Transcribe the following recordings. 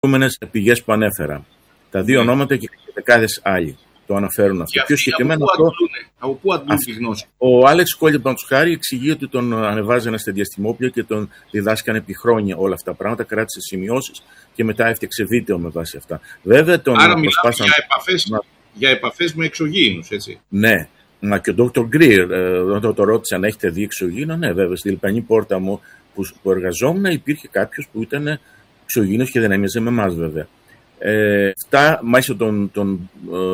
προηγούμενες πηγές που ανέφερα. Τα δύο ονόματα και δεκάδες άλλοι το αναφέρουν αυτό. Πιο συγκεκριμένα από πού αντλούν τη γνώση? Ο Άλεξ Κόλλι, παραδείγματος χάρη, εξηγεί ότι τον ανεβάζανε στα διαστημόπλια και τον διδάσκανε επί χρόνια όλα αυτά τα πράγματα, κράτησε σημειώσεις και μετά έφτιαξε βίντεο με βάση αυτά. Βέβαια, άρα μιλάμε για επαφές με εξωγήινους, έτσι. Ναι. Μα και ο Dr. Greer, όταν το ρώτησε αν έχετε δει εξωγήινο, ναι, βέβαια. Στη διπλανή πόρτα μου που εργαζόμουν υπήρχε κάποιος που ήταν εξωγήινος και δεν έμοιαζε με εμάς, βέβαια. Αυτά, μάλιστα τον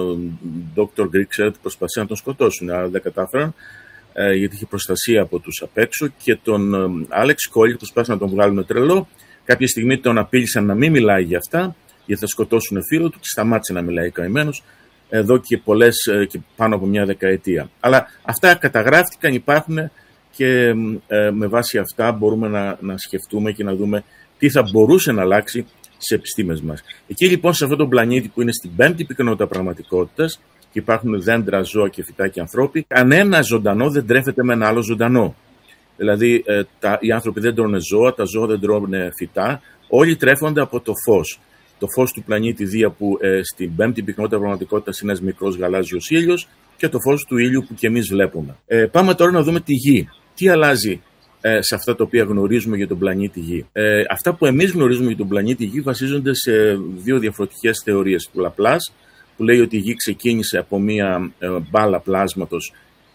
Dr. Greer, ξέρετε, προσπαθήσαν να τον σκοτώσουν, αλλά δεν κατάφεραν, γιατί είχε προστασία από τους απ' έξω, και τον Άλεξ Κόλλι προσπάθησαν να τον βγάλουν τρελό. Κάποια στιγμή τον απείλησαν να μην μιλάει για αυτά, γιατί θα σκοτώσουν φίλο του, και σταμάτησε να μιλάει καημένος εδώ και και πάνω από μια δεκαετία. Αλλά αυτά καταγράφτηκαν, υπάρχουν, και με βάση αυτά μπορούμε να σκεφτούμε και να δούμε τι θα μπορούσε να αλλάξει στις επιστήμες μας. Εκεί λοιπόν, σε αυτόν τον πλανήτη που είναι στην πέμπτη πυκνότητα πραγματικότητας και υπάρχουν δέντρα, ζώα και φυτά και ανθρώποι, κανένα ζωντανό δεν τρέφεται με ένα άλλο ζωντανό. Δηλαδή οι άνθρωποι δεν τρώνε ζώα, τα ζώα δεν τρώνε φυτά, όλοι τρέφονται από το φως. Το φως του πλανήτη Δία, που στην πέμπτη πυκνότητα πραγματικότητας είναι ένας μικρός γαλάζιος ήλιος, και το φως του ήλιου που και εμείς βλέπουμε. Πάμε τώρα να δούμε τη Γη. Τι αλλάζει σε αυτά τα οποία γνωρίζουμε για τον πλανήτη Γη? Αυτά που εμείς γνωρίζουμε για τον πλανήτη Γη βασίζονται σε δύο διαφορετικές θεωρίες του Λαπλάς, που λέει ότι η Γη ξεκίνησε από μία μπάλα πλάσματος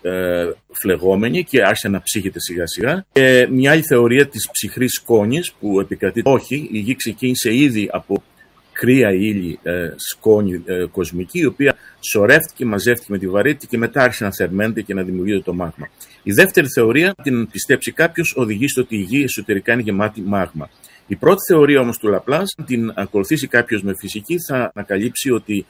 φλεγόμενη και άρχισε να ψύχεται σιγά σιγά. Και μια άλλη θεωρία της ψυχρής σκόνης που επικρατεί. Όχι, η Γη ξεκίνησε ήδη από κρύα ύλη σκόνη κοσμική, η οποία σωρεύτηκε, μαζεύτηκε με τη βαρύτητα και μετά άρχισε να θερμαίνεται και να δημιουργείται το μάγμα. Η δεύτερη θεωρία, την πιστέψει κάποιος, οδηγεί στο ότι η Γη εσωτερικά είναι γεμάτη μάγμα. Η πρώτη θεωρία όμως του Λαπλάς, την ακολουθήσει κάποιος με φυσική, θα ανακαλύψει ότι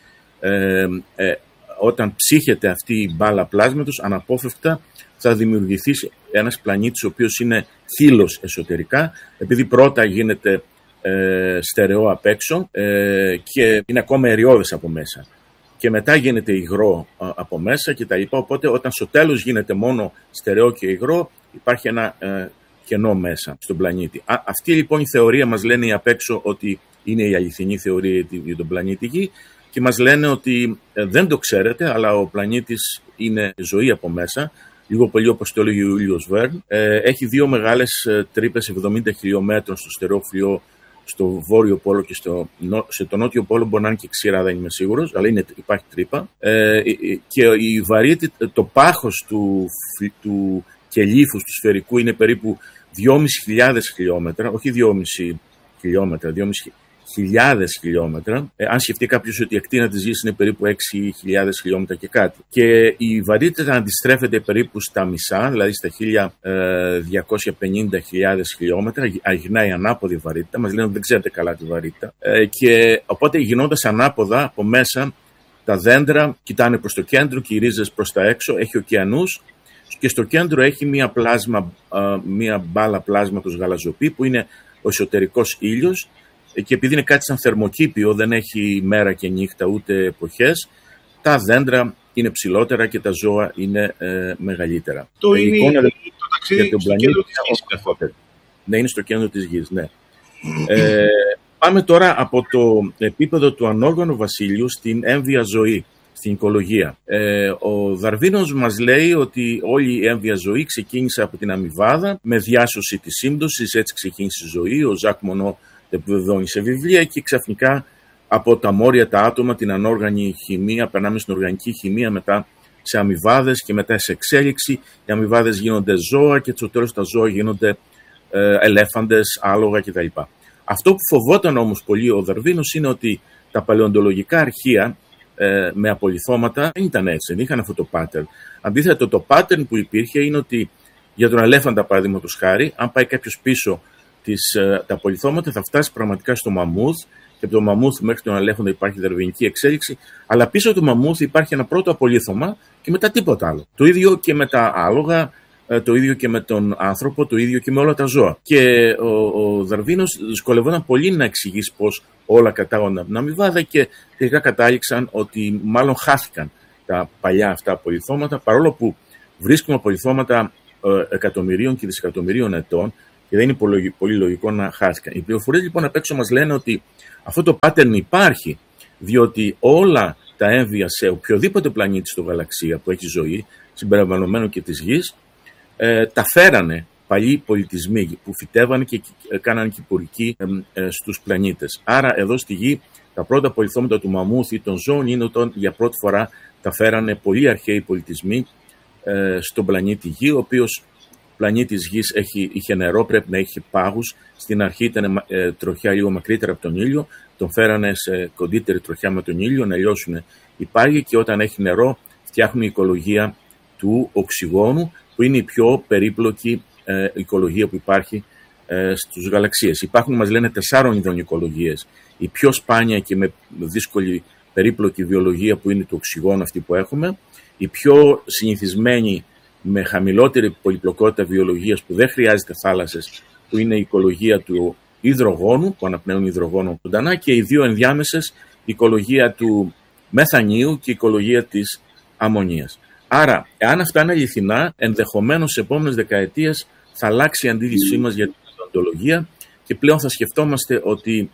όταν ψύχεται αυτή η μπάλα πλάσματος, αναπόφευκτα θα δημιουργηθεί ένας πλανήτης ο οποίος είναι θύλος εσωτερικά, επειδή πρώτα γίνεται στερεό απ' έξω και είναι ακόμα αεριώδες από μέσα, και μετά γίνεται υγρό από μέσα και τα λοιπά. Οπότε όταν στο τέλος γίνεται μόνο στερεό και υγρό, υπάρχει ένα κενό μέσα στον πλανήτη. Αυτή λοιπόν η θεωρία μας λένε οι απ' έξω ότι είναι η αληθινή θεωρία για τον πλανήτη Γη, και μας λένε ότι δεν το ξέρετε, αλλά ο πλανήτης είναι ζωή από μέσα, λίγο πολύ όπως το έλεγε ο Ήλιος Βέρν. Έχει δύο μεγάλες τρύπες 70 χιλιόμετρων στο στερεό φλοιό, στο βόρειο πόλο, και σε το νότιο πόλο μπορεί να είναι και ξηρά, δεν είμαι σίγουρος, αλλά υπάρχει τρύπα. Και η βαρύτητα, το πάχος του κελύφους του σφαιρικού είναι περίπου 2.500 χιλιόμετρα, όχι 2,5 χιλιόμετρα, 2.500 χιλιόμετρα. Αν σκεφτεί κάποιος ότι η ακτίνα της Γης είναι περίπου 6.000 χιλιόμετρα και κάτι, και η βαρύτητα αντιστρέφεται περίπου στα μισά, δηλαδή στα 1.250.000 χιλιόμετρα, γυρνάει ανάποδη βαρύτητα, μας λένε ότι δεν ξέρετε καλά τη βαρύτητα, και οπότε γινώντας ανάποδα από μέσα, τα δέντρα κοιτάνε προς το κέντρο και οι ρίζες προς τα έξω, έχει ωκεανούς, και στο κέντρο έχει μία μπάλα πλάσματος γαλαζοπή που είναι ο εσωτερικός ήλιος, και επειδή είναι κάτι σαν θερμοκήπιο, δεν έχει μέρα και νύχτα ούτε εποχές, τα δέντρα είναι ψηλότερα και τα ζώα είναι μεγαλύτερα. Το είναι το ταξίδι στο κέντρο της Γης. Ναι, είναι στο κέντρο της Γης, ναι. Πάμε τώρα από το επίπεδο του ανόργανου βασίλειου στην έμβια ζωή, στην οικολογία. Ο Δαρβίνος μας λέει ότι όλη η έμβια ζωή ξεκίνησε από την αμοιβάδα με διάσωση της σύμπτωσης, έτσι ξεκίνησε η ζωή. Ο Ζακ Μονό επιβεβαιώνει σε βιβλία, και ξαφνικά από τα μόρια τα άτομα, την ανόργανη χημεία, περνάμε στην οργανική χημεία, μετά σε αμοιβάδες και μετά σε εξέλιξη. Οι αμοιβάδες γίνονται ζώα και στο τέλος τα ζώα γίνονται ελέφαντες, άλογα κτλ. Αυτό που φοβόταν όμως πολύ ο Δαρβίνος είναι ότι τα παλαιοντολογικά αρχεία με απολιθώματα δεν ήταν έτσι, δεν είχαν αυτό το pattern. Αντίθετα, το pattern που υπήρχε είναι ότι για τον ελέφαντα, παραδείγματος χάρη, αν πάει κάποιος πίσω τα απολιθώματα, θα φτάσει πραγματικά στο μαμούθ, και από το μαμούθ μέχρι τον ελέφαντα υπάρχει δαρβινική εξέλιξη, αλλά πίσω από το μαμούθ υπάρχει ένα πρώτο απολίθωμα και μετά τίποτα άλλο. Το ίδιο και με τα άλογα, το ίδιο και με τον άνθρωπο, το ίδιο και με όλα τα ζώα. Και ο Δαρβίνος δυσκολευόταν πολύ να εξηγήσει πώς όλα κατάγονταν από την αμοιβάδα, και τελικά κατάληξαν ότι μάλλον χάθηκαν τα παλιά αυτά απολιθώματα, παρόλο που βρίσκουμε απολιθώματα εκατομμυρίων και δισεκατομμυρίων ετών, και δεν είναι πολύ λογικό να χάθηκαν. Οι πληροφορίες λοιπόν απ' έξω μας λένε ότι αυτό το pattern υπάρχει, διότι όλα τα έμβια σε οποιοδήποτε πλανήτη στο γαλαξία που έχει ζωή, συμπεριλαμβανομένου και της Γης, τα φέρανε παλιοί πολιτισμοί που φυτεύανε και κάνανε κυπουρική στους πλανήτες. Άρα εδώ στη Γη τα πρώτα πολιθώματα του μαμούθ ή των ζώων είναι όταν για πρώτη φορά τα φέρανε πολύ αρχαίοι πολιτισμοί στον πλανήτη Γη, ο οποίος πλανήτης Γης είχε νερό, πρέπει να είχε πάγους. Στην αρχή ήταν τροχιά λίγο μακρύτερα από τον ήλιο, τον φέρανε σε κοντύτερη τροχιά με τον ήλιο να λιώσουν οι πάγοι και όταν έχει νερό φτιάχνουν η οικολογία του οξυγόνου, που είναι η πιο περίπλοκη οικολογία που υπάρχει στους γαλαξίες. Υπάρχουν, μας λένε, 4 ειδών οικολογίες. Η πιο σπάνια και με δύσκολη περίπλοκη βιολογία που είναι το οξυγόνο αυτή που έχουμε, η πιο συνηθισμένη με χαμηλότερη πολυπλοκότητα βιολογίας που δεν χρειάζεται θάλασσες, που είναι η οικολογία του υδρογόνου, που αναπνέουν υδρογόνο ζωντανά, και οι 2 ενδιάμεσες, η οικολογία του μεθανίου και η οικολογία της αμμονίας. Άρα, εάν αυτά είναι αληθινά, ενδεχομένως σε επόμενες δεκαετίες θα αλλάξει η αντίληψή μας για την οντολογία και πλέον θα σκεφτόμαστε ότι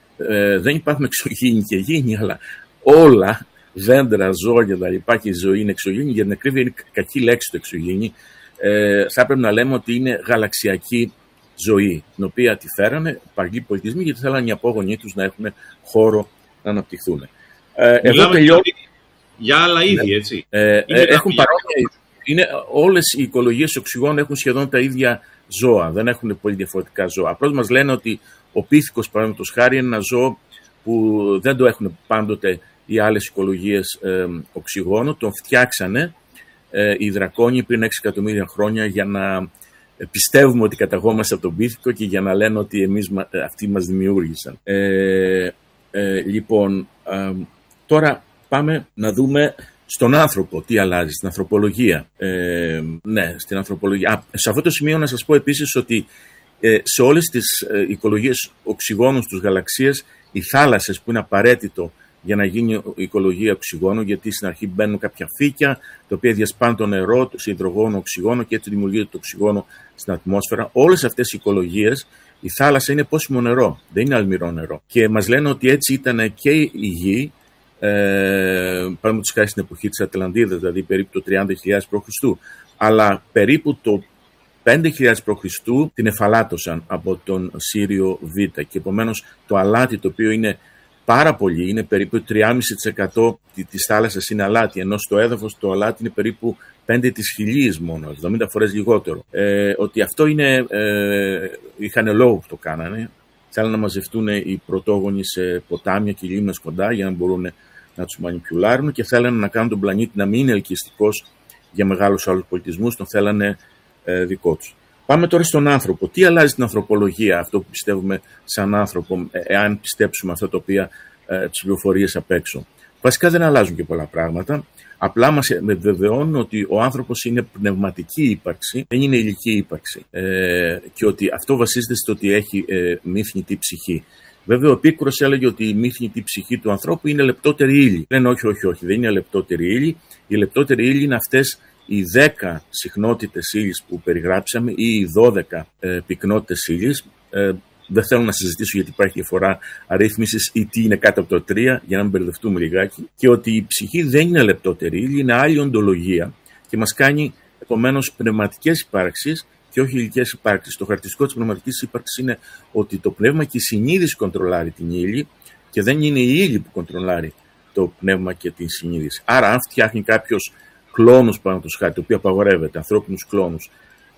δεν υπάρχουν εξωγήινοι και γήινοι, αλλά όλα, δέντρα, ζώα και τα λοιπά και η ζωή είναι εξωγήινη. Για την ακρίβεια είναι κακή λέξη το εξωγήινη. Θα έπρεπε να λέμε ότι είναι γαλαξιακή ζωή, την οποία τη φέρανε παλιοί πολιτισμοί γιατί θέλανε οι απόγονοί τους να έχουν χώρο να αναπτυχθούν. Εδώ τελειώνει. Για άλλα είδη, έτσι. Έχουν παρόμοια. Όλες οι οικολογίες οξυγόνου έχουν σχεδόν τα ίδια ζώα. Δεν έχουν πολύ διαφορετικά ζώα. Απλώς μας λένε ότι ο πίθηκος, παραδείγματος χάρη, είναι ένα ζώο που δεν το έχουν πάντοτε οι άλλες οικολογίες οξυγόνου. Τον φτιάξανε οι δρακόνοι πριν 6 εκατομμύρια χρόνια για να πιστεύουμε ότι καταγόμαστε από τον πίθηκο και για να λένε ότι αυτοί μας δημιούργησαν. Λοιπόν, τώρα πάμε να δούμε στον άνθρωπο τι αλλάζει, στην ανθρωπολογία. Ναι, στην ανθρωπολογία. Σε αυτό το σημείο να σας πω επίσης ότι σε όλες τις οικολογίες οξυγόνου στους γαλαξίες, οι θάλασσες που είναι απαραίτητο για να γίνει η οικολογία οξυγόνου, γιατί στην αρχή μπαίνουν κάποια φύκια, τα οποία διασπάνουν το νερό σε υδρογόνο, οξυγόνο και έτσι δημιουργείται το οξυγόνο στην ατμόσφαιρα. Όλες αυτές οι οικολογίες, η θάλασσα είναι πόσιμο νερό, δεν είναι αλμυρό νερό. Και μας λένε ότι έτσι ήταν και η Γη, παραδείγματος χάρη στην εποχή της Ατλαντίδας, δηλαδή περίπου το 30.000 π.Χ. Αλλά περίπου το 5.000 π.Χ. την εφαλάτωσαν από τον Σύριο Β. Και επομένως το αλάτι, το οποίο είναι πάρα πολύ, είναι περίπου 3,5% της θάλασσας είναι αλάτι, ενώ στο έδαφος το αλάτι είναι περίπου 5 της χιλίης μόνο, 70 φορές λιγότερο. Ότι αυτό είναι, είχαν λόγο που το κάνανε. Θέλουν να μαζευτούν οι πρωτόγονοι σε ποτάμια και λίμνες κοντά για να μπορούν να τους μανιπιουλάρουν και θέλανε να κάνουν τον πλανήτη να μην είναι ελκυστικός για μεγάλους άλλους πολιτισμούς, τον θέλανε δικό τους. Πάμε τώρα στον άνθρωπο. Τι αλλάζει στην ανθρωπολογία, αυτό που πιστεύουμε σαν άνθρωπο, εάν πιστέψουμε αυτά τα οποία τις πληροφορίες απ' έξω? Βασικά δεν αλλάζουν και πολλά πράγματα. Απλά μας βεβαιώνουν ότι ο άνθρωπος είναι πνευματική ύπαρξη, δεν είναι ηλική ύπαρξη. Και ότι αυτό βασίζεται στο ότι έχει μη θνητή ψυχή. Βέβαια, ο Επίκουρος έλεγε ότι η μη θνητή ψυχή του ανθρώπου είναι λεπτότερη ύλη. Λένε όχι, δεν είναι λεπτότερη ύλη. Η λεπτότερη ύλη είναι αυτές οι 10 συχνότητες ύλης που περιγράψαμε ή οι 12 πυκνότητες ύλης. Δεν θέλω να συζητήσω γιατί υπάρχει διαφορά αρρύθμισης ή τι είναι κάτω από το 3, για να μην μπερδευτούμε λιγάκι. Και ότι η ψυχή δεν είναι λεπτότερη ύλη, είναι άλλη οντολογία και μας κάνει επομένως πνευματικές υπάρξεις και όχι υλικές υπάρξεις. Το χαρακτηριστικό της πνευματικής ύπαρξης είναι ότι το πνεύμα και η συνείδηση κοντρολάρει την ύλη και δεν είναι η ύλη που κοντρολάρει το πνεύμα και την συνείδηση. Άρα, αν φτιάχνει κάποιος κλόνους πάνω το σχάτι, το οποίο απαγορεύεται, ανθρώπινους κλόνους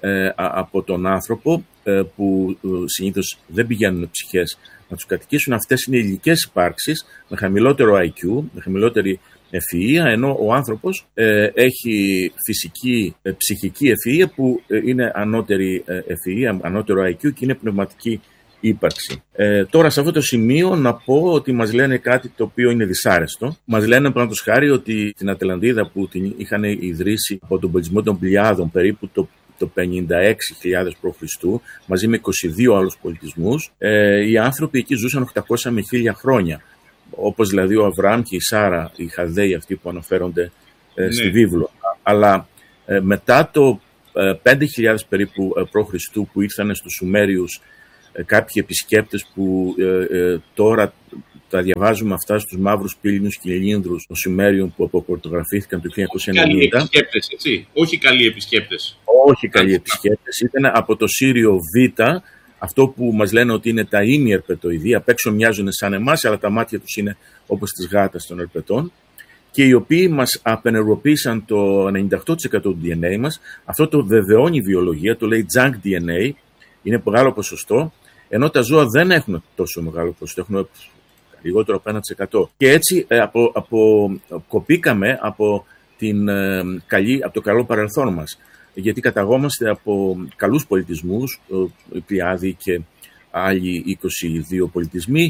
από τον άνθρωπο, που συνήθως δεν πηγαίνουν ψυχές να τους κατοικήσουν, αυτές είναι υλικές υπάρξεις με χαμηλότερο IQ, με χαμηλότερη ευφυΐα, ενώ ο άνθρωπος έχει φυσική, ψυχική ευφυΐα που είναι ανώτερη ευφυΐα, ανώτερο IQ και είναι πνευματική ύπαρξη. Τώρα σε αυτό το σημείο να πω ότι μας λένε κάτι το οποίο είναι δυσάρεστο. Μας λένε παραδείγματος χάρη ότι την Ατλαντίδα που την είχαν ιδρύσει από τον πολιτισμό των Πλιάδων περίπου το 56.000 π.Χ. μαζί με 22 άλλους πολιτισμούς, οι άνθρωποι εκεί ζούσαν 800 με 1000 χρόνια. Όπως δηλαδή ο Αβραάμ και η Σάρα, οι Χαλδαίοι αυτοί που αναφέρονται στη βίβλο. Αλλά μετά το 5.000 περίπου π.Χ. που ήρθαν στους Σουμέριους κάποιοι επισκέπτες που τώρα τα διαβάζουμε αυτά στους μαύρους πύληνους κυλίνδρους των Σουμέριων που αποκορτογραφήθηκαν το 1990. Καλοί επισκέπτες, έτσι. Όχι καλοί επισκέπτες. Όχι καλοί επισκέπτες. Ήταν από το Σύριο Β, αυτό που μας λένε ότι είναι τα ημιερπετοειδή. Απ' έξω μοιάζουν σαν εμάς, αλλά τα μάτια τους είναι όπως της γάτας των ερπετών. Και οι οποίοι μας απενεργοποίησαν το 98% του DNA μας. Αυτό το βεβαιώνει η βιολογία, το λέει junk DNA, είναι μεγάλο ποσοστό, ενώ τα ζώα δεν έχουν τόσο μεγάλο ποσοστό, έχουν λιγότερο από 1%. Και έτσι κοπήκαμε από το καλό παρελθόν μας, γιατί καταγόμαστε από καλούς πολιτισμούς, οι Πλιάδοι και άλλοι 22 πολιτισμοί,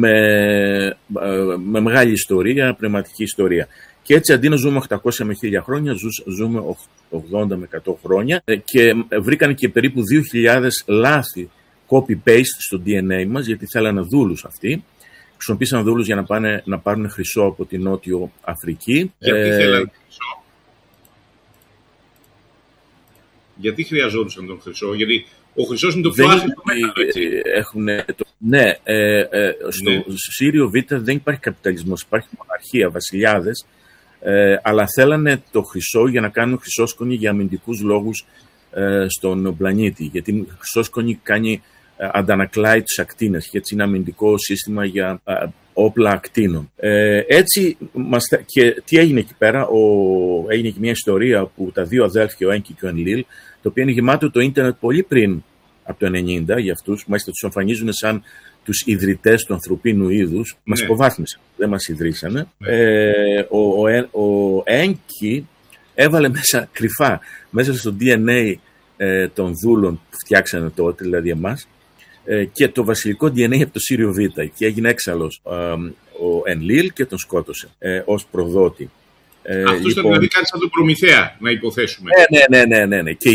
με μεγάλη ιστορία, πνευματική ιστορία. Και έτσι αντί να ζούμε 800 με 1000 χρόνια, ζούμε 80 με 100 χρόνια και βρήκαν και περίπου 2.000 λάθη copy-paste στο DNA μας, γιατί θέλανε δούλους αυτοί. Χρησιμοποίησαν δούλους για να πάρουν χρυσό από την Νότιο Αφρική. Γιατί θέλανε χρυσό? Γιατί χρειαζόντουσαν τον χρυσό? Γιατί ο χρυσός είναι το πιο άσχημο μέταλλο. Ναι, στο Σύριο Β δεν υπάρχει καπιταλισμός, υπάρχει μοναρχία, βασιλιάδες, αλλά θέλανε το χρυσό για να κάνουν χρυσόσκονη για αμυντικούς λόγους στον πλανήτη. Γιατί η χρυσόσκονη αντανακλάει τις ακτίνες και έτσι είναι αμυντικό σύστημα για όπλα ακτίνων. Έτσι, και τι έγινε εκεί πέρα? Έγινε και μια ιστορία που τα δύο αδέλφια, ο Ένκι και ο Ενλίλ, το οποίο είναι γεμάτο το ίντερνετ πολύ πριν από το 90 για αυτούς, μάλιστα τους εμφανίζουν σαν τους ιδρυτές του ανθρωπίνου είδους. Ναι. Μας υποβάθμισαν, δεν μας ιδρύσανε. Ο Ένκι έβαλε μέσα κρυφά, μέσα στο DNA των δούλων που φτιάξανε τότε, δηλαδή εμάς, και το βασιλικό DNA από το Σύριο Β, και έγινε έξαλλος ο Ενλίλ και τον σκότωσε ως προδότη. Αυτός ήταν δηλαδή κάτι σαν τον Προμηθέα, να υποθέσουμε. Ναι. Και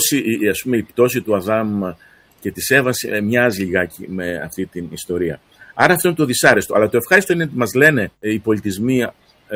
η πτώση του Αδάμ και της Εύας μοιάζει λιγάκι με αυτή την ιστορία. Άρα αυτό είναι το δυσάρεστο. Αλλά το ευχάριστο είναι ότι μας λένε οι πολιτισμοί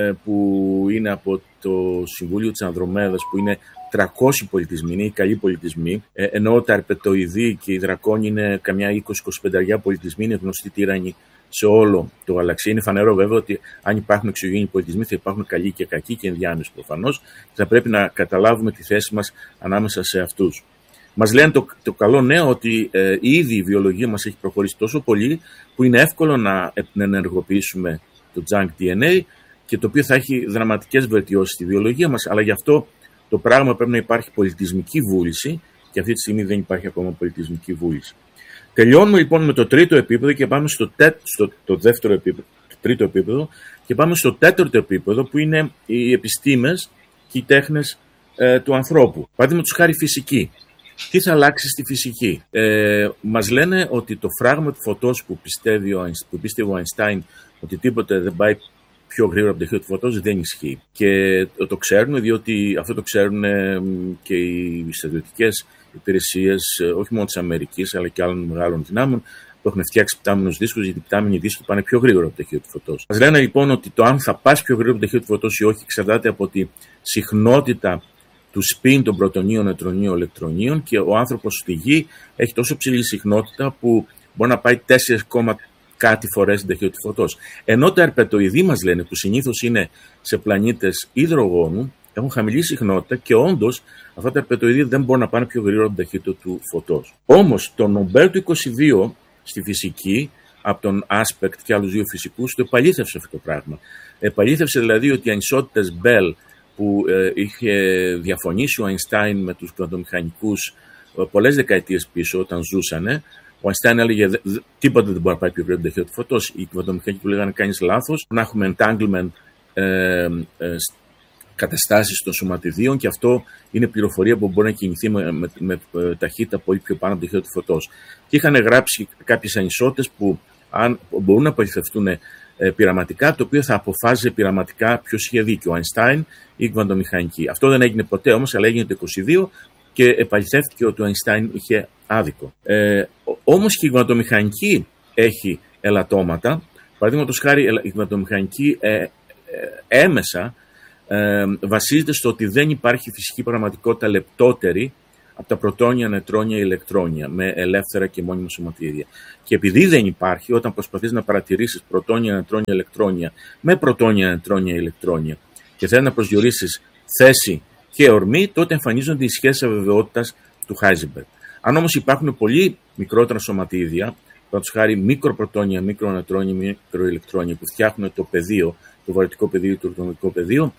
που είναι από το Συμβούλιο της Ανδρομέδας, που είναι 300 πολιτισμοί, είναι οι καλοί πολιτισμοί, ενώ τα αρπετοειδή και οι δρακόνοι είναι καμιά 20-25 πολιτισμοί, είναι γνωστοί τύρανοι σε όλο το γαλαξία. Είναι φανερό βέβαια ότι αν υπάρχουν εξωγήινοι πολιτισμοί θα υπάρχουν καλοί και κακοί και ενδιάμεσοι προφανώς. Θα πρέπει να καταλάβουμε τη θέση μας ανάμεσα σε αυτούς. Μας λένε το καλό νέο ότι ήδη η βιολογία μας έχει προχωρήσει τόσο πολύ που είναι εύκολο να ενεργοποιήσουμε το junk DNA και το οποίο θα έχει δραματικές βελτιώσεις στη βιολογία μας, αλλά γι' αυτό το πράγμα πρέπει να υπάρχει πολιτισμική βούληση και αυτή τη στιγμή δεν υπάρχει ακόμα πολιτισμική βούληση. Τελειώνουμε λοιπόν με το τρίτο επίπεδο και πάμε στο δεύτερο επίπεδο, το τρίτο επίπεδο, και πάμε στο τέταρτο επίπεδο που είναι οι επιστήμες και οι τέχνες του ανθρώπου. Παραδείγματος χάρη φυσική. Τι θα αλλάξει στη φυσική? Μας λένε ότι το φράγμα του φωτός που πίστευε ο Αϊνστάιν ότι τίποτε δεν πάει πιο γρήγορα από το ταχύτητα του φωτός δεν ισχύει. Και το ξέρουν, διότι αυτό το ξέρουν και οι στρατιωτικές υπηρεσίες, όχι μόνο της Αμερικής, αλλά και άλλων μεγάλων δυνάμεων, που έχουν φτιάξει πτάμενους δίσκους, γιατί οι πτάμενοι δίσκοι πάνε πιο γρήγορα από το ταχύτητα του φωτός. Μας λένε λοιπόν ότι το αν θα πας πιο γρήγορα από το ταχύτητα του φωτός ή όχι εξαρτάται από τη συχνότητα του σπιν των πρωτονίων, νετρονίων, ηλεκτρονίων, και ο άνθρωπος στη Γη έχει τόσο ψηλή συχνότητα που μπορεί να πάει 4, κάτι φορές την ταχύτητα του φωτός. Ενώ τα ερπετοειδή μας λένε, που συνήθως είναι σε πλανήτες υδρογόνου, έχουν χαμηλή συχνότητα και όντως αυτά τα ερπετοειδή δεν μπορούν να πάνε πιο γρήγορα από την ταχύτητα του φωτός. Όμως το Νομπέλ του 22 στη φυσική, από τον Άσπεκτ και άλλους δύο φυσικούς, το επαλήθευσε αυτό το πράγμα. Επαλήθευσε δηλαδή ότι οι ανισότητες Μπέλ που είχε διαφωνήσει ο Αϊνστάιν με τους κβαντομηχανικούς πολλές δεκαετίες πίσω όταν ζούσανε. Ο Αϊνστάιν έλεγε τίποτα δεν μπορεί να πάει πιο γρήγορα από την ταχύτητα του φωτός. Οι κβαντομηχανικοί του λέγανε κάνεις λάθος, να έχουμε entanglement καταστάσεις των σωματιδίων, και αυτό είναι πληροφορία που μπορεί να κινηθεί με ταχύτητα πολύ πιο πάνω από την ταχύτητα του φωτός. Και είχαν γράψει κάποιες ανισότητες που αν μπορούν να παληθευτούν πειραματικά, το οποίο θα αποφάσιζε πειραματικά ποιος είχε δίκιο, ο Αϊνστάιν ή η κβαντομηχανική. Αυτό δεν έγινε ποτέ όμως, αλλά έγινε το 22 και επαληθεύτηκε ότι ο Αϊνστάιν είχε άδικο. Όμως και η κβαντομηχανική έχει ελαττώματα. Παραδείγματος χάρη, η κβαντομηχανική έμεσα βασίζεται στο ότι δεν υπάρχει φυσική πραγματικότητα λεπτότερη από τα πρωτόνια, νετρόνια, ηλεκτρόνια με ελεύθερα και μόνιμα σωματίδια. Και επειδή δεν υπάρχει, όταν προσπαθείς να παρατηρήσεις πρωτόνια, νετρόνια, ηλεκτρόνια με πρωτόνια, νετρόνια, ηλεκτρόνια και θέλεις να προσδιορίσεις θέση και ορμή, τότε εμφανίζονται οι σχέσεις αβεβαιότητας του Heisenberg. Αν όμως υπάρχουν πολύ μικρότερα σωματίδια, παραδείγματος χάρη μικροπρωτόνια, μικρονετρόνια, μικροηλεκτρόνια που φτιάχνουν το πεδίο, το βαρυτικό πεδίο ή το ορθογωνικό πεδίο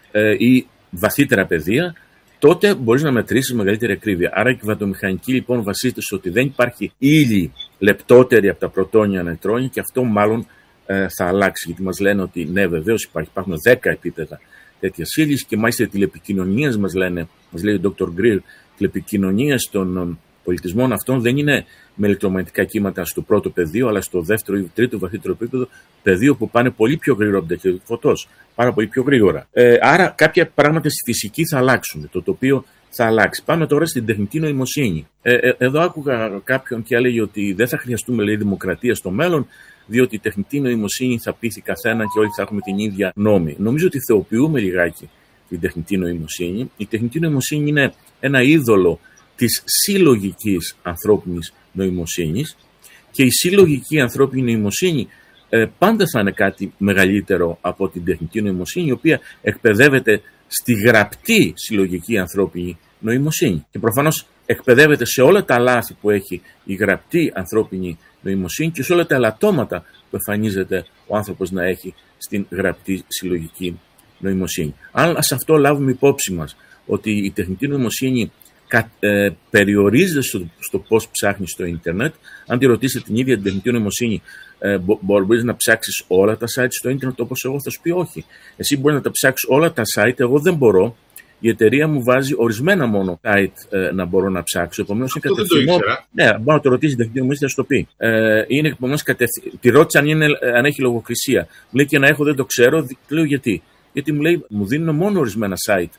ή βαθύτερα πεδία, τότε μπορείς να μετρήσεις μεγαλύτερη ακρίβεια. Άρα η κβαντομηχανική λοιπόν βασίζεται στο ότι δεν υπάρχει ύλη λεπτότερη από τα πρωτόνια νετρόνια και αυτό μάλλον θα αλλάξει. Γιατί μας λένε ότι ναι, βεβαίως υπάρχουν 10 επίπεδα τέτοια ύλη και μάλιστα οι τηλεπικοινωνίες μας λέει ο Dr. Greer, τηλεπικοινωνίες των πολιτισμών αυτών δεν είναι με ηλεκτρομαγνητικά κύματα στο πρώτο πεδίο, αλλά στο δεύτερο ή τρίτο βαθύτερο επίπεδο πεδίο που πάνε πολύ πιο γρήγορα από την ταχύτητα του φωτός. Πάρα πολύ πιο γρήγορα. Άρα κάποια πράγματα στη φυσική θα αλλάξουν. Το τοπίο θα αλλάξει. Πάμε τώρα στην τεχνητή νοημοσύνη. Εδώ άκουγα κάποιον και έλεγε ότι δεν θα χρειαστούμε δημοκρατία στο μέλλον, διότι η τεχνητή νοημοσύνη θα πείθει καθένα και όλοι θα έχουμε την ίδια νόμη. Νομίζω ότι θεοποιούμε λιγάκι την τεχνητή νοημοσύνη. Η τεχνητή νοημοσύνη είναι ένα είδωλο της συλλογικής ανθρώπινης νοημοσύνης και η συλλογική ανθρώπινη νοημοσύνη πάντα θα είναι κάτι μεγαλύτερο από την τεχνητή νοημοσύνη, η οποία εκπαιδεύεται στη γραπτή συλλογική ανθρώπινη νοημοσύνη και προφανώς εκπαιδεύεται σε όλα τα λάθη που έχει η γραπτή ανθρώπινη νοημοσύνη και σε όλα τα ελαττώματα που εμφανίζεται ο άνθρωπος να έχει στην γραπτή συλλογική νοημοσύνη. Αν σε αυτό λάβουμε υπόψη μας ότι η τεχνητή νοημοσύνη περιορίζεται στο πώς ψάχνεις στο ίντερνετ. Αν τη ρωτήσετε την ίδια την τεχνητή νοημοσύνη, μπορείς να ψάξεις όλα τα site στο ίντερνετ, όπως εγώ θα σου πει όχι. Εσύ μπορείς να τα ψάξεις όλα τα site, εγώ δεν μπορώ. Η εταιρεία μου βάζει ορισμένα μόνο site να μπορώ να ψάξω. Επομένως είναι κατευθυνόμενο. Ναι, μπορώ να το ρωτήσει την τεχνητή νοημοσύνη, θα σου το πει. Είναι επομένως τη ρώτησε αν έχει λογοκρισία. Μου λέει και να έχω δεν το ξέρω. Λέω γιατί. Γιατί μου λέει, μου δίνουν μόνο ορισμένα site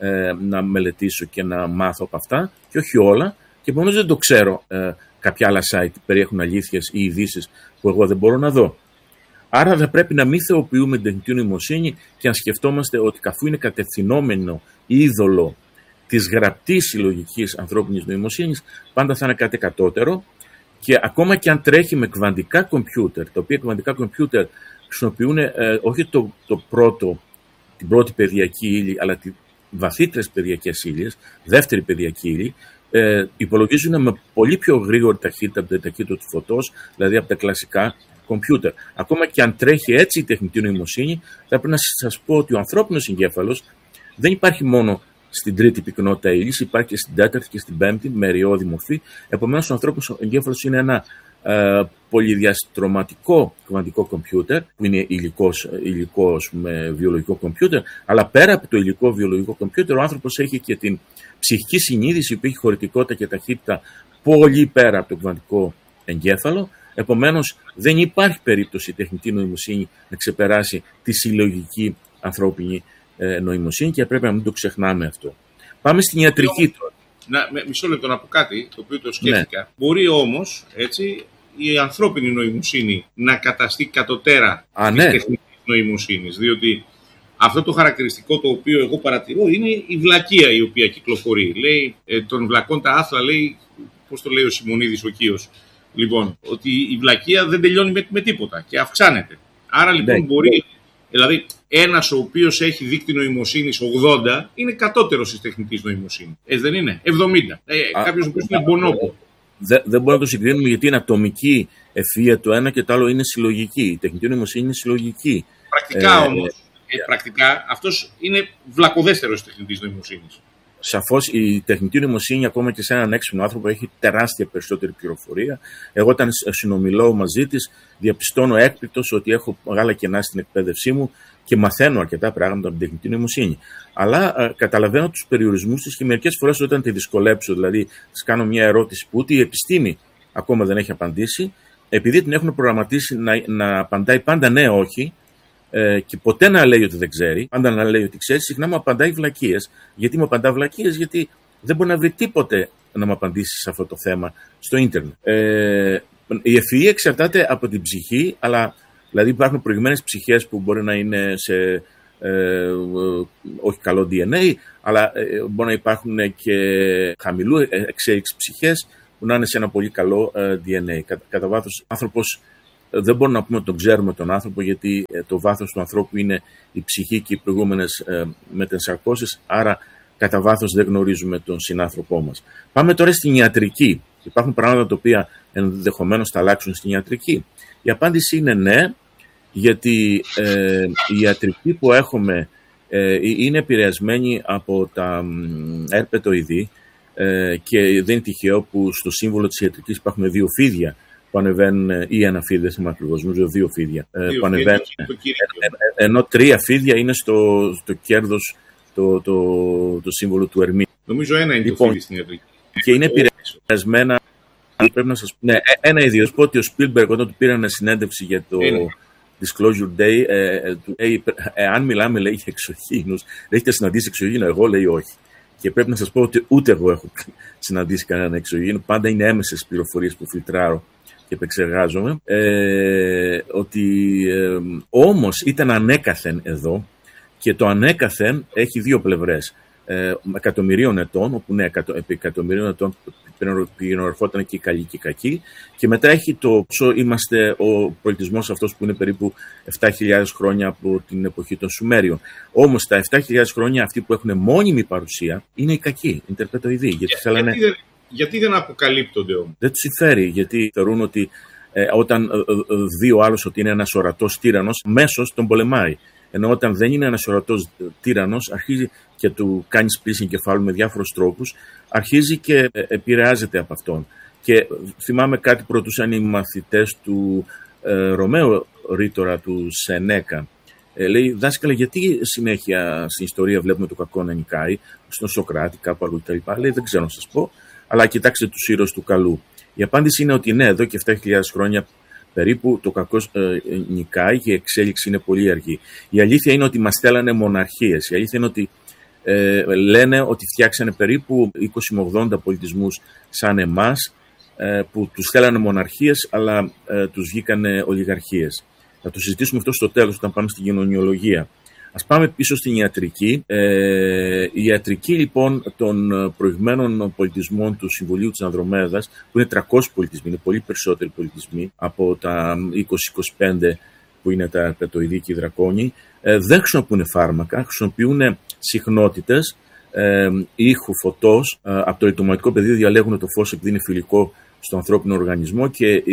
να μελετήσω και να μάθω από αυτά και όχι όλα και επομένως δεν το ξέρω κάποια άλλα site περιέχουν αλήθειες ή ειδήσεις που εγώ δεν μπορώ να δω. Άρα θα πρέπει να μην θεοποιούμε την τεχνητή νοημοσύνη και να σκεφτόμαστε ότι καθού είναι κατευθυνόμενο είδωλο της γραπτής συλλογικής ανθρώπινης νοημοσύνης, πάντα θα είναι κάτι κατώτερο και ακόμα και αν τρέχει με κβαντικά κομπιούτερ, τα οποία κβαντικά κομπιούτερ χρησιμοποιούν όχι την πρώτη παιδιακή ύλη, αλλά βαθύτερες παιδιακές ύλιες, δεύτερη παιδιακή ύλη, υπολογίζουν με πολύ πιο γρήγορη ταχύτητα από την ταχύτητα του φωτός, δηλαδή από τα κλασικά κομπιούτερ. Ακόμα και αν τρέχει έτσι η τεχνητή νοημοσύνη, θα πρέπει να σας πω ότι ο ανθρώπινος εγκέφαλος δεν υπάρχει μόνο στην τρίτη πυκνότητα ύλης, υπάρχει και στην τέταρτη και στην πέμπτη με αιριώδη μορφή. Επομένως, ο ανθρώπινος εγκέφαλος είναι ένα πολυδιαστρωματικό κβαντικό κομπιούτερ, που είναι υλικό με βιολογικό κομπιούτερ, αλλά πέρα από το υλικό βιολογικό κομπιούτερ, ο άνθρωπος έχει και την ψυχική συνείδηση που έχει χωρητικότητα και ταχύτητα πολύ πέρα από το κβαντικό εγκέφαλο. Επομένως, δεν υπάρχει περίπτωση η τεχνητή νοημοσύνη να ξεπεράσει τη συλλογική ανθρώπινη νοημοσύνη και πρέπει να μην το ξεχνάμε αυτό. Πάμε στην ιατρική τώρα. Μισό λεπτό να πω κάτι, το οποίο το σκέφτηκα. Ναι. Μπορεί όμως, έτσι, η ανθρώπινη νοημοσύνη να καταστεί κατωτέρα της τεχνητής νοημοσύνης. Διότι αυτό το χαρακτηριστικό το οποίο εγώ παρατηρώ είναι η βλακεία η οποία κυκλοφορεί. Λέει, των βλακών τα άθλα, λέει, πώς το λέει ο Σιμονίδης ο Κίος. Λοιπόν, ότι η βλακεία δεν τελειώνει με τίποτα και αυξάνεται. Άρα λοιπόν μπορεί, δηλαδή ένας ο οποίος έχει δείκτη νοημοσύνης 80 είναι κατώτερος της τεχνητής νοημοσύνης. Δεν είναι, 70. Κάποιος ο οποίος είναι μπονόπο. Δεν μπορούμε να το συγκρίνουμε γιατί είναι ατομική ευφυΐα το ένα και το άλλο είναι συλλογική. Η τεχνητή νοημοσύνη είναι συλλογική. Πρακτικά όμως, πρακτικά αυτός είναι βλακοδέστερος της τεχνητής νοημοσύνης. Σαφώς η τεχνητή νοημοσύνη, ακόμα και σε έναν έξυπνο άνθρωπο, έχει τεράστια περισσότερη πληροφορία. Εγώ, όταν συνομιλώ μαζί της, διαπιστώνω έκπληκτος ότι έχω μεγάλα κενά στην εκπαίδευσή μου και μαθαίνω αρκετά πράγματα από την τεχνητή νοημοσύνη. Αλλά καταλαβαίνω τους περιορισμούς της και μερικές φορές όταν τη δυσκολέψω, δηλαδή της κάνω μια ερώτηση που ούτε η επιστήμη ακόμα δεν έχει απαντήσει, επειδή την έχουν προγραμματίσει να απαντάει πάντα ναι, όχι. Και ποτέ να λέει ότι δεν ξέρει, πάντα να λέει ότι ξέρει, συχνά μου απαντάει βλακίες. Γιατί μου απαντά βλακίες, γιατί δεν μπορεί να βρει τίποτε να μου απαντήσει σε αυτό το θέμα στο ίντερνετ. Η ευφυΐα εξαρτάται από την ψυχή, αλλά δηλαδή υπάρχουν προηγμένες ψυχές που μπορεί να είναι σε όχι καλό DNA, αλλά μπορεί να υπάρχουν και χαμηλού εξέλιξη ψυχές που να είναι σε ένα πολύ καλό DNA. Κατά βάθος, άνθρωπος δεν μπορούμε να πούμε ότι τον ξέρουμε τον άνθρωπο, γιατί το βάθος του ανθρώπου είναι η ψυχή και οι προηγούμενες μετενσαρκώσεις, άρα κατά βάθος δεν γνωρίζουμε τον συνάνθρωπό μας. Πάμε τώρα στην ιατρική. Υπάρχουν πράγματα τα οποία ενδεχομένως θα αλλάξουν στην ιατρική. Η απάντηση είναι ναι, γιατί η ιατρική που έχουμε είναι επηρεασμένη από τα ερπετοειδή και δεν είναι τυχαίο που στο σύμβολο της ιατρικής υπάρχουν δύο φίδια που ανεβαίνουν, ή ένα φίδι, δεν θυμάμαι ακριβώς, νομίζω δύο φίδια που ανεβαίνουν, ενώ τρία φίδια είναι στο κέρδος το σύμβολο του Ερμή. Νομίζω ένα είναι το φίδι στην ιατρική. Και είναι επηρεασμένα, πρέπει να σας πω, ναι, ένα ιδίως πω ότι ο Σπίλμπεργκ όταν του πήραν συνέντευξη για το Disclosure Day, αν μιλάμε, λέει, για εξωγήινους, έχετε συναντήσει εξωγήινο? Εγώ, λέει, όχι. Και πρέπει να σας πω ότι ούτε εγώ έχω συναντήσει κανέναν εξωγήινο. Πάντα είναι έμεσες πληροφορίες που φιλτράρω και επεξεργάζομαι. Όμως ήταν ανέκαθεν εδώ, και το ανέκαθεν έχει δύο πλευρές. Εκατομμυρίων ετών, όπου ναι, επί εκατομμυρίων ετών ερχόταν και οι καλοί και οι κακοί, και μετά έχει το πόσο είμαστε ο πολιτισμός αυτός που είναι περίπου 7.000 χρόνια από την εποχή των Σουμέριων. Όμως τα 7.000 χρόνια αυτοί που έχουν μόνιμη παρουσία είναι οι κακοί, οι τερπετοειδή. Γιατί δεν αποκαλύπτονται όμως? Δεν τους συμφέρει, γιατί θεωρούν ότι όταν δει ο άλλος ότι είναι ένας ορατός τύραννος, μέσος τον πολεμάει. Ενώ όταν δεν είναι ένας ορατός τύραννος, αρχίζει και του κάνει σπίση εγκεφάλου με διάφορους τρόπους, αρχίζει και επηρεάζεται από αυτόν. Και θυμάμαι κάτι που ρωτούσαν οι μαθητές του Ρωμαίου ρήτορα του Σενέκα. Λέει, δάσκαλε, γιατί συνέχεια στην ιστορία βλέπουμε το κακό να νικάει, στον Σοκράτη, κάπου αλλού κτλ. Λέει, δεν ξέρω να σας πω, αλλά κοιτάξτε τους ήρωες του καλού. Η απάντηση είναι ότι ναι, εδώ και 7.000 χρόνια περίπου το κακό νικάει και η εξέλιξη είναι πολύ αργή. Η αλήθεια είναι ότι μας στέλνανε μοναρχίες. Η αλήθεια είναι ότι λένε ότι φτιάξανε περίπου 20 με 80 πολιτισμούς σαν εμάς, που τους στέλνανε μοναρχίες, αλλά τους βγήκανε ολιγαρχίες. Θα το συζητήσουμε αυτό στο τέλος, όταν πάμε στην κοινωνιολογία. Ας πάμε πίσω στην ιατρική. Η ιατρική λοιπόν των προηγμένων πολιτισμών του Συμβουλίου της Ανδρομέδας, που είναι 300 πολιτισμοί, είναι πολύ περισσότεροι πολιτισμοί από τα 20-25 που είναι τα ερπετοειδή και οι δρακόνιοι, δεν χρησιμοποιούν φάρμακα, χρησιμοποιούν συχνότητες ήχου, φωτός. Από το ηλεκτρομαγνητικό πεδίο διαλέγουν το φως επειδή είναι φιλικό στο ανθρώπινο οργανισμό, και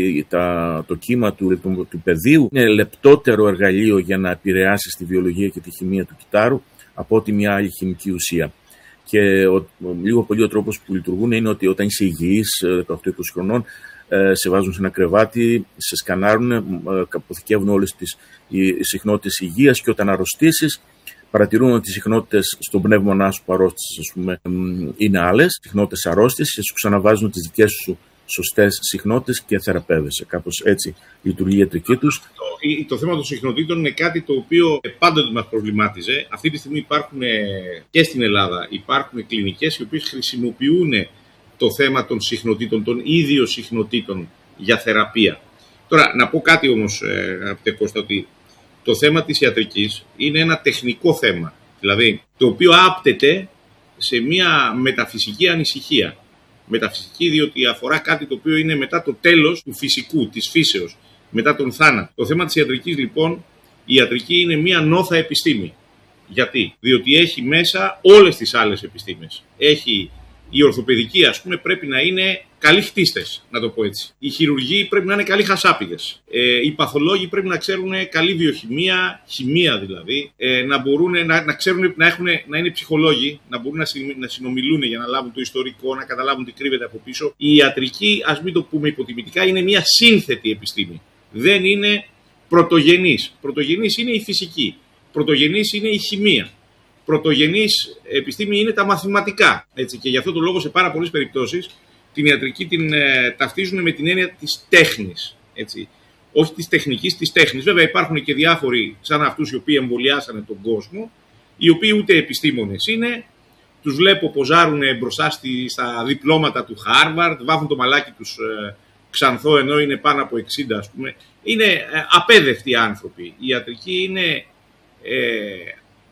το κύμα του πεδίου είναι λεπτότερο εργαλείο για να επηρεάσει στη βιολογία και τη χημεία του κυτάρου από ότι μια άλλη χημική ουσία. Και λίγο πολύ ο τρόπος που λειτουργούν είναι ότι όταν είσαι υγιής, 18-20 χρονών, σε βάζουν σε ένα κρεβάτι, σε σκανάρουν, αποθηκεύουν όλες τις συχνότητες υγείας, και όταν αρρωστήσεις, παρατηρούν ότι οι συχνότητες στον πνεύμονά σου που αρρώστησες, ας πούμε, είναι άλλες συχνότητες αρρώστησης, και σου ξαναβάζουν τις δικές σου σωστές συχνότητες και θεραπεύεσαι. Κάπως έτσι λειτουργεί η ιατρική τους. Το θέμα των συχνοτήτων είναι κάτι το οποίο πάντοτε μας προβλημάτιζε. Αυτή τη στιγμή υπάρχουν και στην Ελλάδα, υπάρχουν κλινικές οι οποίες χρησιμοποιούν το θέμα των συχνοτήτων, των ίδιων συχνοτήτων για θεραπεία. Τώρα, να πω κάτι όμως, αγαπητέ Κώστα, ότι το θέμα της ιατρικής είναι ένα τεχνικό θέμα. Δηλαδή, το οποίο άπτεται σε μια μεταφυσική ανησυχία. Μεταφυσική, διότι αφορά κάτι το οποίο είναι μετά το τέλος του φυσικού, της φύσεως, μετά τον θάνατο. Το θέμα της ιατρικής, λοιπόν, η ιατρική είναι μια νόθα επιστήμη. Γιατί? Διότι έχει μέσα όλες τις άλλες επιστήμες. Έχει η ορθοπαιδική, ας πούμε, πρέπει να είναι καλοί χτίστες, να το πω έτσι. Οι χειρουργοί πρέπει να είναι καλοί χασάπιδες. Οι παθολόγοι πρέπει να ξέρουν καλή βιοχημεία, χημεία δηλαδή, να μπορούν να ξέρουν, να είναι ψυχολόγοι, να μπορούν να συνομιλούν για να λάβουν το ιστορικό, να καταλάβουν τι κρύβεται από πίσω. Η ιατρική, ας μην το πούμε υποτιμητικά, είναι μια σύνθετη επιστήμη. Δεν είναι πρωτογενής. Πρωτογενής είναι η φυσική. Πρωτογενής είναι η χημεία. Πρωτογενής επιστήμη είναι τα μαθηματικά. Έτσι, και γι' αυτό το λόγο σε πάρα πολλές περιπτώσεις την ιατρική την ταυτίζουν με την έννοια της τέχνης. Έτσι. Όχι της τεχνικής, της τέχνης. Βέβαια υπάρχουν και διάφοροι σαν αυτούς οι οποίοι εμβολιάσανε τον κόσμο, οι οποίοι ούτε επιστήμονες είναι. Τους βλέπω ποζάρουν μπροστά στα διπλώματα του Χάρβαρντ, βάφουν το μαλάκι τους ξανθό ενώ είναι πάνω από 60, ας πούμε. Είναι απέδευτοι άνθρωποι. Η ιατρική είναι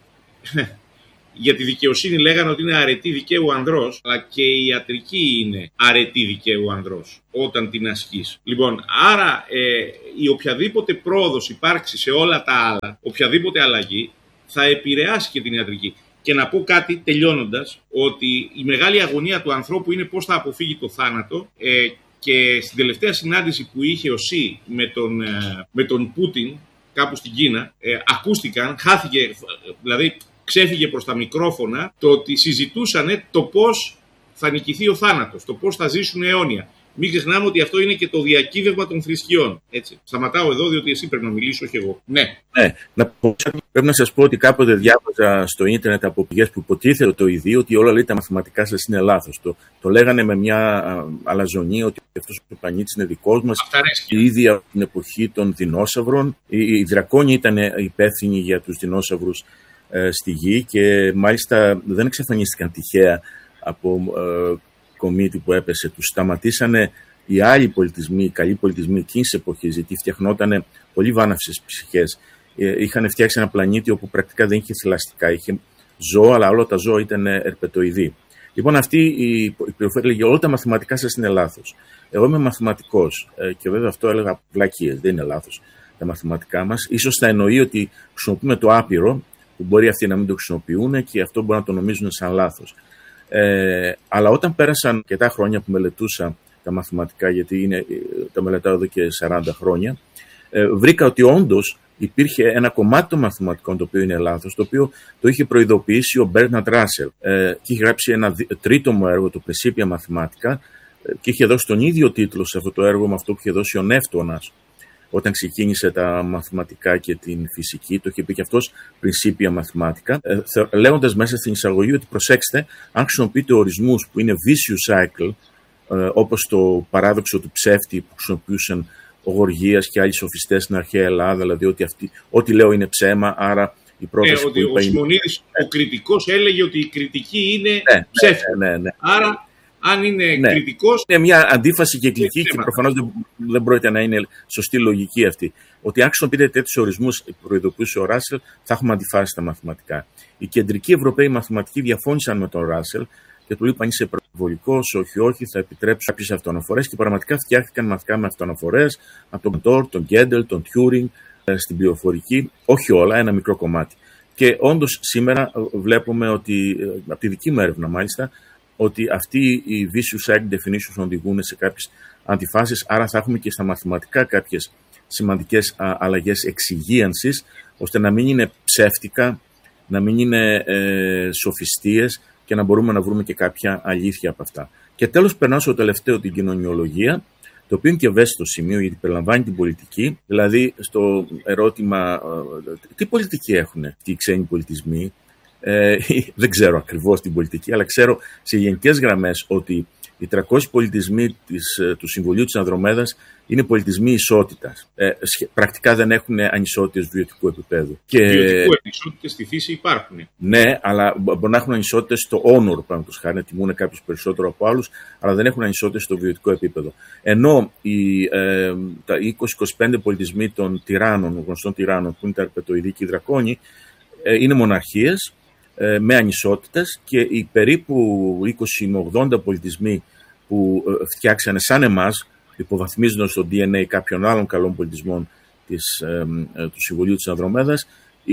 για τη δικαιοσύνη λέγανε ότι είναι αρετή δικαίου ανδρός, αλλά και η ιατρική είναι αρετή δικαίου ανδρός όταν την ασκείς. Λοιπόν, άρα η οποιαδήποτε πρόοδος υπάρξει σε όλα τα άλλα, οποιαδήποτε αλλαγή, θα επηρεάσει και την ιατρική. Και να πω κάτι τελειώνοντας, ότι η μεγάλη αγωνία του ανθρώπου είναι πώς θα αποφύγει το θάνατο, και στην τελευταία συνάντηση που είχε ο Σι με τον Πούτιν κάπου στην Κίνα, ακούστηκαν, χάθηκε, δηλαδή ξέφυγε προς τα μικρόφωνα το ότι συζητούσαν το πώς θα νικηθεί ο θάνατος, το πώς θα ζήσουν αιώνια. Μην ξεχνάμε ότι αυτό είναι και το διακύβευμα των θρησκειών. Έτσι. Σταματάω εδώ, διότι εσύ πρέπει να μιλήσεις, όχι εγώ. Ναι. Πρέπει να σας πω ότι κάποτε διάβαζα στο ίντερνετ από πηγές που υποτίθεται το ίδιο ότι όλα λέει τα μαθηματικά σας είναι λάθος. Το λέγανε με μια αλαζονία ότι αυτός ο πλανήτης είναι δικός μας. Ήδη από την εποχή των δεινόσαυρων. Οι δρακόνοι ήταν υπεύθυνοι για τους δεινόσαυρους στη γη και μάλιστα δεν εξαφανίστηκαν τυχαία από κομίτη που έπεσε. Τους σταματήσανε οι άλλοι πολιτισμοί, οι καλοί πολιτισμοί εκείνης της εποχής, γιατί φτιαχνόταν πολύ βάναυσες ψυχές. Είχαν φτιάξει ένα πλανήτη όπου πρακτικά δεν είχε θηλαστικά, είχε ζώα, αλλά όλα τα ζώα ήταν ερπετοειδή. Λοιπόν, αυτή η πληροφορία έλεγε: όλα τα μαθηματικά σας είναι λάθος. Εγώ είμαι μαθηματικός και βέβαια αυτό έλεγα βλακίες, δεν είναι λάθος τα μαθηματικά μας. Ίσως θα εννοεί ότι χρησιμοποιούμε το άπειρο, που μπορεί αυτοί να μην το χρησιμοποιούν και αυτό μπορεί να το νομίζουν σαν λάθος. Αλλά όταν πέρασαν αρκετά χρόνια που μελετούσα τα μαθηματικά, γιατί τα μελετάω εδώ και 40 χρόνια, βρήκα ότι όντως υπήρχε ένα κομμάτι των μαθηματικών το οποίο είναι λάθος, το οποίο το είχε προειδοποιήσει ο Μπέρναρντ Ράσελ και είχε γράψει ένα τρίτο μου έργο, το Principia Mathematica, και είχε δώσει τον ίδιο τίτλο σε αυτό το έργο με αυτό που είχε δώσει ο Νεύτωνας όταν ξεκίνησε τα μαθηματικά και την φυσική. Το είχε πει και αυτός Principia Mathematica, λέγοντας μέσα στην εισαγωγή ότι προσέξτε, αν χρησιμοποιείτε ορισμούς που είναι vicious cycle, όπως το παράδοξο του ψεύτη που χρησιμοποιούσαν ο Γοργίας και άλλοι σοφιστές στην αρχαία Ελλάδα, δηλαδή ότι ό,τι λέω είναι ψέμα, άρα η πρόταση που είπα ο Σιμονίδης, ο κριτικός, έλεγε ότι η κριτική είναι ψεύτη. Ναι. Άρα, αν είναι κριτικός... Είναι μια αντίφαση κυκλική και προφανώς δεν πρόκειται να είναι σωστή λογική αυτή. Ότι αν χρησιμοποιείτε τέτοιους ορισμούς, προειδοποιούσε ο Ράσελ, θα έχουμε αντιφάσει στα μαθηματικά. Οι κεντρικοί Ευρωπαίοι μαθηματικοί διαφώνησαν με τον Ράσελ και του είπαν: είσαι υπερβολικός, όχι, θα επιτρέψω κάποιες αυτοαναφορές. Και πραγματικά φτιάχτηκαν μαθηματικά με αυτοαναφορές από τον Μοντόρ, τον Γκέντελ, τον Τιούρινγκ στην πληροφορική. Όχι όλα, ένα μικρό κομμάτι. Και όντως σήμερα βλέπουμε ότι, από τη δική μου έρευνα μάλιστα, ότι αυτοί οι vicious cycle definitions οδηγούν σε κάποιες αντιφάσεις. Άρα θα έχουμε και στα μαθηματικά κάποιες σημαντικές αλλαγές εξυγίανσης, ώστε να μην είναι ψεύτικα, να μην είναι σοφιστίες και να μπορούμε να βρούμε και κάποια αλήθεια από αυτά. Και τέλος περνάω στο τελευταίο, την κοινωνιολογία, το οποίο είναι και ευαίσθητο σημείο γιατί περιλαμβάνει την πολιτική, δηλαδή στο ερώτημα τι πολιτική έχουν αυτοί οι ξένοι πολιτισμοί. Δεν ξέρω ακριβώς την πολιτική, αλλά ξέρω σε γενικές γραμμές ότι οι 300 πολιτισμοί του Συμβουλίου της Ανδρομέδας είναι πολιτισμοί ισότητας. Πρακτικά δεν έχουν ανισότητες βιωτικού επίπεδου. Βιωτικού ανισότητες στη φύση υπάρχουν. Ναι, αλλά μπορεί να έχουν ανισότητες στο honor, παραδείγματος χάρη, να τιμούν κάποιους περισσότερο από άλλους, αλλά δεν έχουν ανισότητες στο βιωτικό επίπεδο. Ενώ τα 20-25 πολιτισμοί των τυράννων, γνωστών τυράννων, που είναι τα ερπετοειδή και οι δρακόνοι, είναι μοναρχίες με ανισότητες, και οι περίπου 20 με 80 πολιτισμοί που φτιάξανε σαν εμάς, υποβαθμίζοντας το DNA κάποιων άλλων καλών πολιτισμών του Συμβουλίου της Ανδρομέδας,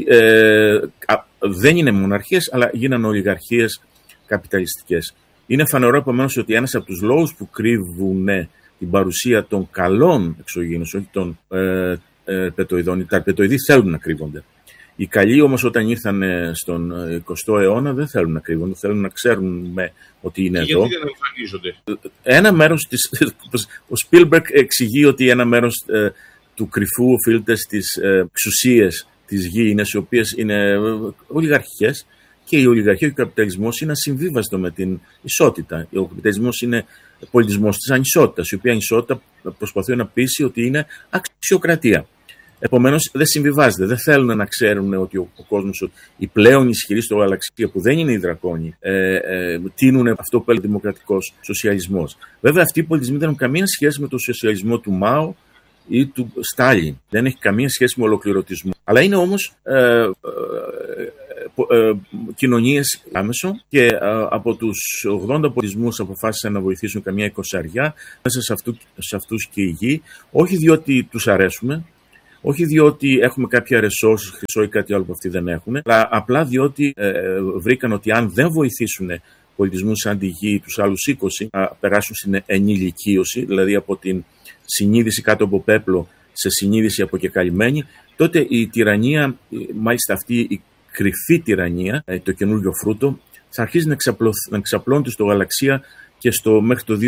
δεν είναι μοναρχίες, αλλά γίνανε ολιγαρχίες καπιταλιστικές. Είναι φανερό επομένως ότι ένας από τους λόγους που κρύβουν την παρουσία των καλών εξωγήινων, όχι των ερπετοειδών, τα ερπετοειδή θέλουν να κρύβονται. Οι καλοί όμως όταν ήρθαν στον 20ο αιώνα δεν θέλουν να κρύβονται, θέλουν να ξέρουν ότι είναι και εδώ. Γιατί δεν εμφανίζονται? Ένα μέρος ο Σπίλμπεργκ εξηγεί ότι ένα μέρος του κρυφού οφείλεται στις εξουσίες της γήινες, οι οποίες είναι ολιγαρχικές, και η ολιγαρχία και ο καπιταλισμός είναι ασυμβίβαστο με την ισότητα. Ο καπιταλισμός είναι πολιτισμός της ανισότητας, η οποία ανισότητα προσπαθεί να πείσει ότι είναι αξιοκρατία. Επομένως δεν συμβιβάζεται. Δεν θέλουν να ξέρουν ότι ο κόσμος, η πλέον ισχυρή στο γαλαξία που δεν είναι οι δρακόνοι, τείνουν αυτό που έλεγε δημοκρατικός σοσιαλισμός. Βέβαια αυτοί οι πολιτισμοί δεν έχουν καμία σχέση με τον σοσιαλισμό του Μάο ή του Στάλιν. Δεν έχει καμία σχέση με ολοκληρωτισμό. Αλλά είναι όμως κοινωνίες άμεσο και από τους 80 πολιτισμούς αποφάσισαν να βοηθήσουν καμιά 20. Μέσα σε αυτούς και η γη, όχι διότι τους αρέσουμε, όχι διότι έχουμε κάποια resources, χρυσό ή κάτι άλλο που αυτοί δεν έχουν, αλλά απλά διότι βρήκαν ότι αν δεν βοηθήσουν πολιτισμούς σαν τη γη, τους άλλους 20, να περάσουν στην ενηλικίωση, δηλαδή από την συνείδηση κάτω από πέπλο σε συνείδηση αποκεκαλυμμένη, τότε η τυραννία, μάλιστα αυτή η κρυφή τυραννία, το καινούργιο φρούτο, θα αρχίσει να εξαπλώνεται στο γαλαξία και μέχρι το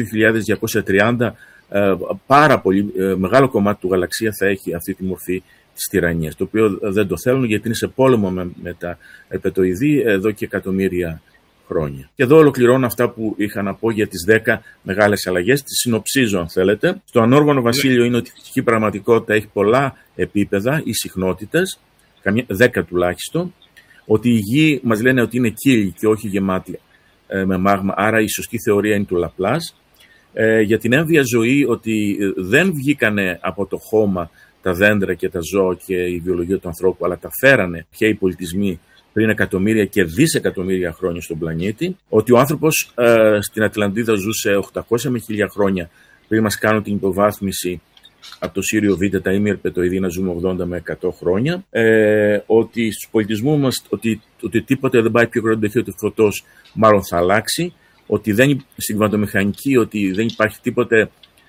2230 πάρα πολύ μεγάλο κομμάτι του γαλαξία θα έχει αυτή τη μορφή της τυραννίας, το οποίο δεν το θέλουν γιατί είναι σε πόλεμο με τα ερπετοειδή εδώ και εκατομμύρια χρόνια. Και εδώ ολοκληρώνω αυτά που είχα να πω για τις 10 μεγάλες αλλαγές. Τις συνοψίζω, αν θέλετε. Στο ανόργανο βασίλειο είναι ότι η φυσική πραγματικότητα έχει πολλά επίπεδα ή συχνότητες, 10 τουλάχιστον. Ότι η γη μας λένε ότι είναι κύλη και όχι γεμάτη με μάγμα, άρα η σωστή θεωρία είναι του Λαπλάς. Για την έμβια ζωή, ότι δεν βγήκανε από το χώμα τα δέντρα και τα ζώα και η βιολογία του ανθρώπου, αλλά τα φέρανε και οι πολιτισμοί πριν εκατομμύρια και δισεκατομμύρια χρόνια στον πλανήτη. Ότι ο άνθρωπος στην Ατλαντίδα ζούσε 800 με 1000 χρόνια πριν μας κάνουν την υποβάθμιση από το Σύριο Β, τα ημιερπετοειδή να ζούμε 80 με 100 χρόνια. Ότι στους πολιτισμούς μας ότι τίποτε δεν πάει πιο γρήγορα το δοχείο του φωτός, μάλλον θα αλλάξει. Ότι στην κβαντομηχανική ότι δεν υπάρχει τίποτε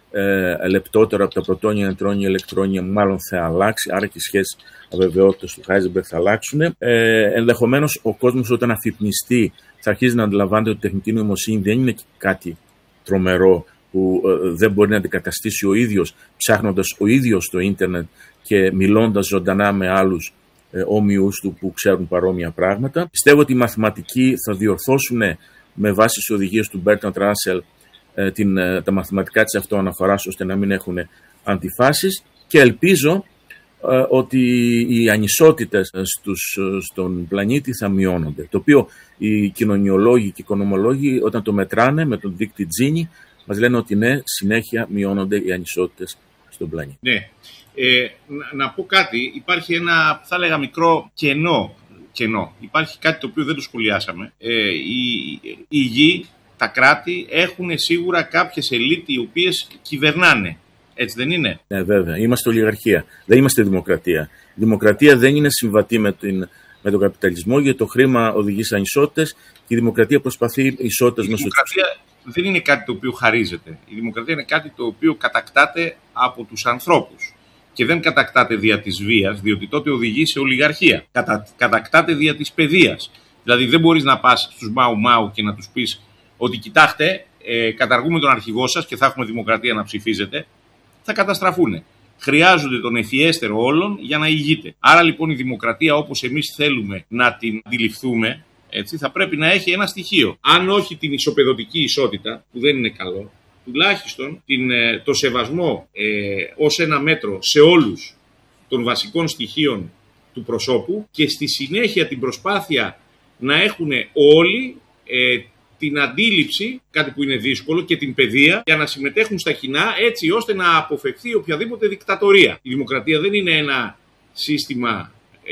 λεπτότερο από τα πρωτόνια, νετρόνια, ηλεκτρόνια, μάλλον θα αλλάξει. Άρα και οι σχέσεις αβεβαιότητας του Χάιζενμπεργκ θα αλλάξουν. Ενδεχομένως ο κόσμος όταν αφυπνιστεί θα αρχίζει να αντιλαμβάνεται ότι η τεχνητή νοημοσύνη δεν είναι κάτι τρομερό που δεν μπορεί να αντικαταστήσει ο ίδιος, ψάχνοντας ο ίδιος στο ίντερνετ και μιλώντας ζωντανά με άλλους όμοιους του που ξέρουν παρόμοια πράγματα. Πιστεύω ότι οι μαθηματικοί θα διορθώσουν με βάση τις οδηγίες του Bertrand Russell τα μαθηματικά της αυτοαναφοράς ώστε να μην έχουν αντιφάσεις και ελπίζω ότι οι ανισότητες στον πλανήτη θα μειώνονται. Το οποίο οι κοινωνιολόγοι και οι οικονομολόγοι όταν το μετράνε με τον δείκτη Τζίνι μας λένε ότι ναι, συνέχεια μειώνονται οι ανισότητες στον πλανήτη. Ναι. Να πω κάτι, υπάρχει ένα θα έλεγα μικρό κενό. Υπάρχει κάτι το οποίο δεν το σχολιάσαμε. Η γη, τα κράτη έχουν σίγουρα κάποιες ελίτ οι οποίες κυβερνάνε. Έτσι δεν είναι? Ναι, βέβαια. Είμαστε ολιγαρχία. Δεν είμαστε δημοκρατία. Η δημοκρατία δεν είναι συμβατή με τον καπιταλισμό γιατί το χρήμα οδηγεί σε ανισότητες και η δημοκρατία προσπαθεί ισότητες μέσω. Η δημοκρατία δεν είναι κάτι το οποίο χαρίζεται. Η δημοκρατία είναι κάτι το οποίο κατακτάται από τους ανθρώπους. Και δεν κατακτάται δια της βίας, διότι τότε οδηγεί σε ολιγαρχία. Κατακτάται δια της παιδείας. Δηλαδή δεν μπορείς να πας στους Μάου και να τους πεις ότι κοιτάξτε, καταργούμε τον αρχηγό σας και θα έχουμε δημοκρατία να ψηφίζετε. Θα καταστραφούν. Χρειάζονται τον ευφιέστερο όλων για να ηγείται. Άρα λοιπόν η δημοκρατία όπως εμείς θέλουμε να την αντιληφθούμε, έτσι, θα πρέπει να έχει ένα στοιχείο. Αν όχι την ισοπεδωτική ισότητα, που δεν είναι καλό, τουλάχιστον το σεβασμό ως ένα μέτρο σε όλους των βασικών στοιχείων του προσώπου και στη συνέχεια την προσπάθεια να έχουν όλοι την αντίληψη, κάτι που είναι δύσκολο, και την παιδεία για να συμμετέχουν στα κοινά έτσι ώστε να αποφευχθεί οποιαδήποτε δικτατορία. Η δημοκρατία δεν είναι ένα σύστημα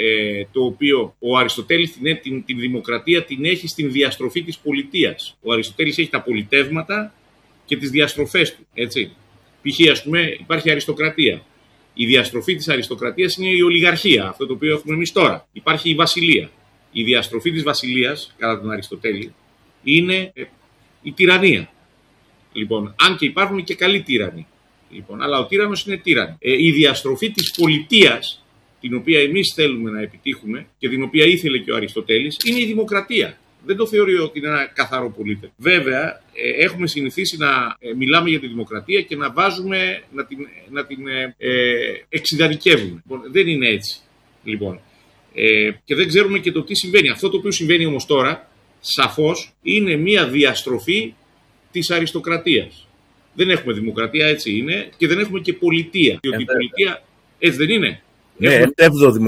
το οποίο ο Αριστοτέλης την δημοκρατία την έχει στην διαστροφή της πολιτείας. Ο Αριστοτέλης έχει τα πολιτεύματα και τις διαστροφές του, έτσι. Π.χ. ας πούμε υπάρχει αριστοκρατία. Η διαστροφή της αριστοκρατίας είναι η ολιγαρχία, αυτό το οποίο έχουμε εμείς τώρα. Υπάρχει η βασιλεία. Η διαστροφή της βασιλείας, κατά τον Αριστοτέλη, είναι η τυραννία. Λοιπόν, αν και υπάρχουν και καλοί τύρανοι. Λοιπόν, αλλά ο τύρανος είναι τύρανη. Η διαστροφή της πολιτείας, την οποία εμείς θέλουμε να επιτύχουμε και την οποία ήθελε και ο Αριστοτέλης, είναι η δημοκρατία. Δεν το θεωρεί ότι είναι ένα καθαρό πολίτευμα. Βέβαια, έχουμε συνηθίσει να μιλάμε για τη δημοκρατία και να βάζουμε, να την εξειδανικεύουμε. Λοιπόν, δεν είναι έτσι. Λοιπόν, και δεν ξέρουμε και το τι συμβαίνει. Αυτό το οποίο συμβαίνει όμως τώρα, σαφώς, είναι μια διαστροφή της αριστοκρατίας. Δεν έχουμε δημοκρατία, έτσι είναι, και δεν έχουμε και πολιτεία. Διότι η πολιτεία, έτσι δεν είναι. Ναι,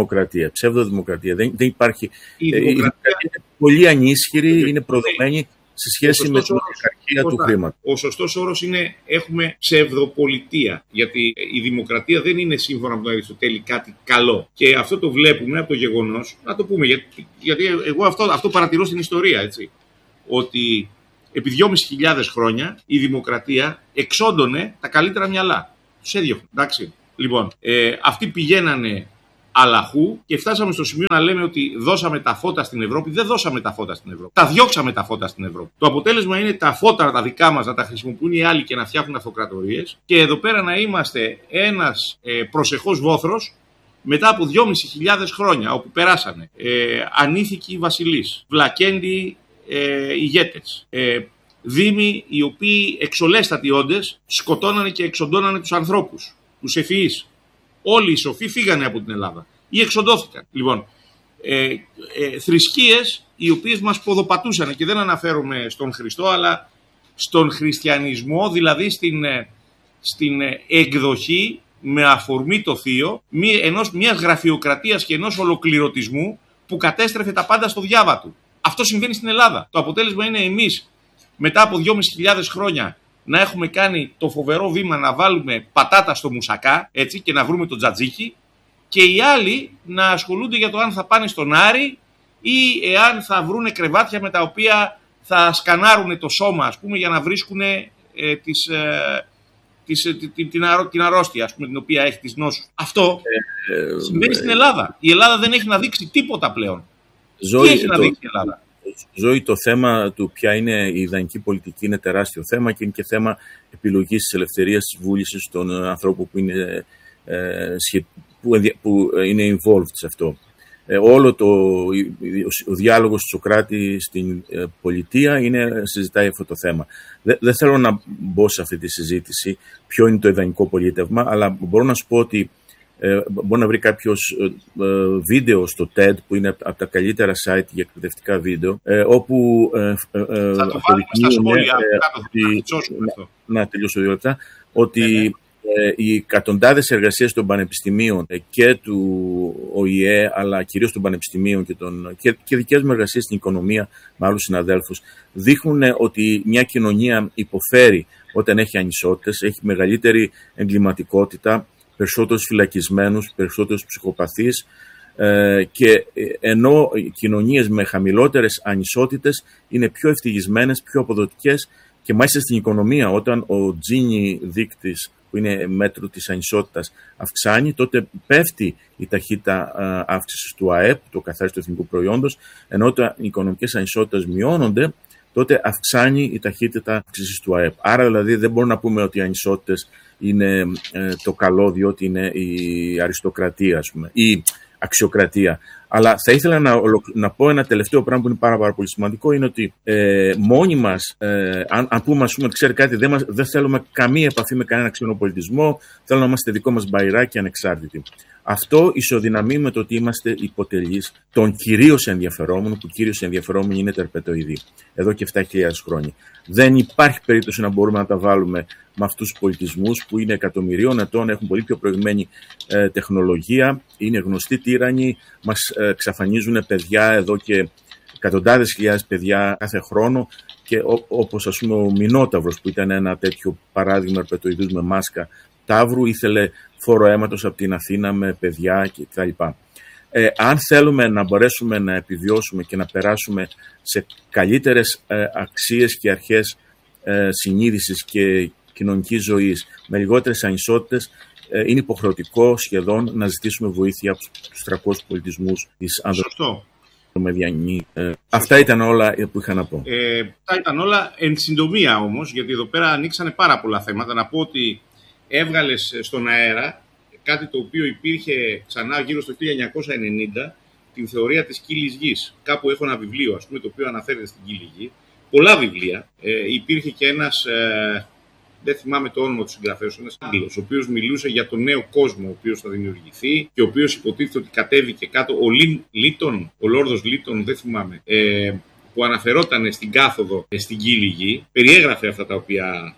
ψευδοδημοκρατία. Δεν υπάρχει. Η δημοκρατία είναι πολύ ανίσχυρη, είναι προδομένη σε σχέση με την ολιγαρχία του χρήματος. Ο σωστός όρος είναι έχουμε ψευδοπολιτεία. Γιατί η δημοκρατία δεν είναι σύμφωνα με τον Αριστοτέλη κάτι καλό. Και αυτό το βλέπουμε από το γεγονός, να το πούμε, γιατί εγώ αυτό παρατηρώ στην ιστορία, έτσι. Ότι επί 2.500 χρόνια η δημοκρατία εξόντωνε τα καλύτερα μυαλά. Τους έδιωχνε, εντάξει. Λοιπόν, αυτοί πηγαίνανε αλαχού και φτάσαμε στο σημείο να λέμε ότι δώσαμε τα φώτα στην Ευρώπη. Δεν δώσαμε τα φώτα στην Ευρώπη. Τα διώξαμε τα φώτα στην Ευρώπη. Το αποτέλεσμα είναι τα φώτα τα δικά μας να τα χρησιμοποιούν οι άλλοι και να φτιάχνουν αυτοκρατορίες. Και εδώ πέρα να είμαστε ένας προσεχώς βόθρος μετά από 2.500 χρόνια όπου περάσανε ανήθικοι βασιλείς, βλακέντοι ηγέτες, δήμοι οι οποίοι εξολέστατοι όντες σκοτώνανε και εξοντώνανε τους ανθρώπους, τους ευφυείς. Όλοι οι σοφοί φύγανε από την Ελλάδα ή εξοντώθηκαν. Λοιπόν, θρησκείες οι οποίες μας ποδοπατούσαν, και δεν αναφέρομαι στον Χριστό αλλά στον χριστιανισμό, δηλαδή στην εκδοχή με αφορμή το θείο μιας γραφειοκρατίας και ενός ολοκληρωτισμού που κατέστρεφε τα πάντα στο διάβα του. Αυτό συμβαίνει στην Ελλάδα. Το αποτέλεσμα είναι εμείς μετά από 2.500 χρόνια να έχουμε κάνει το φοβερό βήμα να βάλουμε πατάτα στο μουσακά, έτσι, και να βρούμε τον τζατζίκι, και οι άλλοι να ασχολούνται για το αν θα πάνε στον Άρη ή εάν θα βρούνε κρεβάτια με τα οποία θα σκανάρουν το σώμα, ας πούμε, για να βρίσκουν την αρρώστια, ας πούμε, την οποία έχει τις νόσους. Αυτό συμβαίνει στην Ελλάδα. Η Ελλάδα δεν έχει να δείξει τίποτα πλέον. Τι έχει να δείξει η Ελλάδα? Ζωή, το θέμα του ποια είναι η ιδανική πολιτική είναι τεράστιο θέμα και είναι και θέμα επιλογής της ελευθερίας, της βούλησης των ανθρώπων που είναι involved σε αυτό. Όλο ο διάλογος του Σωκράτη στην πολιτεία συζητάει αυτό το θέμα. Δεν θέλω να μπω σε αυτή τη συζήτηση ποιο είναι το ιδανικό πολίτευμα, αλλά μπορώ να σου πω ότι μπορεί να βρει κάποιος βίντεο στο TED που είναι από τα καλύτερα site για εκπαιδευτικά βίντεο, όπου θα το βάλουμε στα σχόλια να τελειώσω 2 λεπτά, ότι οι εκατοντάδες εργασίες των πανεπιστημίων και του ΟΗΕ, αλλά κυρίως των πανεπιστημίων και δικές μου εργασίες στην οικονομία με άλλους συναδέλφους, δείχνουν ότι μια κοινωνία υποφέρει όταν έχει ανισότητες, έχει μεγαλύτερη εγκληματικότητα, περισσότερους φυλακισμένους, περισσότερους ψυχοπαθείς, και ενώ οι κοινωνίες με χαμηλότερες ανισότητες είναι πιο ευτυχισμένες, πιο αποδοτικές, και μάλιστα στην οικονομία όταν ο Τζίνι δείκτης, που είναι μέτρο της ανισότητας, αυξάνει, τότε πέφτει η ταχύτητα αύξησης του ΑΕΠ, του καθάριστου εθνικού προϊόντος, ενώ όταν οι οικονομικές ανισότητες μειώνονται, τότε αυξάνει η ταχύτητα αύξησης του ΑΕΠ. Άρα δηλαδή δεν μπορούμε να πούμε ότι οι ανισότητες είναι το καλό διότι είναι η αριστοκρατία, ας πούμε, ή αξιοκρατία. Αλλά θα ήθελα να πω ένα τελευταίο πράγμα που είναι πάρα πολύ σημαντικό, είναι ότι μόνοι μας, αν πούμε, ας πούμε, ότι ξέρει κάτι, δεν θέλουμε καμία επαφή με κανένα ξένο πολιτισμό, θέλουμε να είμαστε δικό μας μπαϊράκι ανεξάρτητοι. Αυτό ισοδυναμεί με το ότι είμαστε υποτελείς των κυρίως ενδιαφερόμενων, που κυρίως ενδιαφερόμενοι είναι τερπετοειδή, εδώ και 7.000 χρόνια. Δεν υπάρχει περίπτωση να μπορούμε να τα βάλουμε με αυτούς τους πολιτισμούς που είναι εκατομμυρίων ετών, έχουν πολύ πιο προηγμένη τεχνολογία, είναι γνωστοί τύραννοι, μας εξαφανίζουν παιδιά εδώ και εκατοντάδες χιλιάδες παιδιά κάθε χρόνο, και όπως ας πούμε ο Μινόταυρος, που ήταν ένα τέτοιο παράδειγμα ερπετοειδούς με μάσκα ταύρου, ήθελε φόρο αίματος από την Αθήνα με παιδιά κτλ. Αν θέλουμε να μπορέσουμε να επιβιώσουμε και να περάσουμε σε καλύτερες αξίες και αρχές συνείδησης και κοινωνικής ζωής με λιγότερες ανισότητες, είναι υποχρεωτικό σχεδόν να ζητήσουμε βοήθεια από τους 300 πολιτισμούς της Ανδρομεδιανή. Αυτά ήταν όλα που είχα να πω. Αυτά ήταν όλα εν συντομία όμως, γιατί εδώ πέρα ανοίξανε πάρα πολλά θέματα. Να πω ότι έβγαλες στον αέρα κάτι το οποίο υπήρχε ξανά γύρω στο 1990, την θεωρία της κύλης γης. Κάπου έχω ένα βιβλίο, ας πούμε, το οποίο αναφέρεται στην κύλη γη. Πολλά βιβλία. Υπήρχε και ένας, δεν θυμάμαι το όνομα του συγγραφέως, ένας Άγγλος, ο οποίος μιλούσε για τον νέο κόσμο ο οποίος θα δημιουργηθεί και ο οποίος υποτίθεται ότι κατέβηκε κάτω. Ο Λόρδος Λίτον, δεν θυμάμαι, που αναφερόταν στην κάθοδο στην κύλη γη, περιέγραφε αυτά τα οποία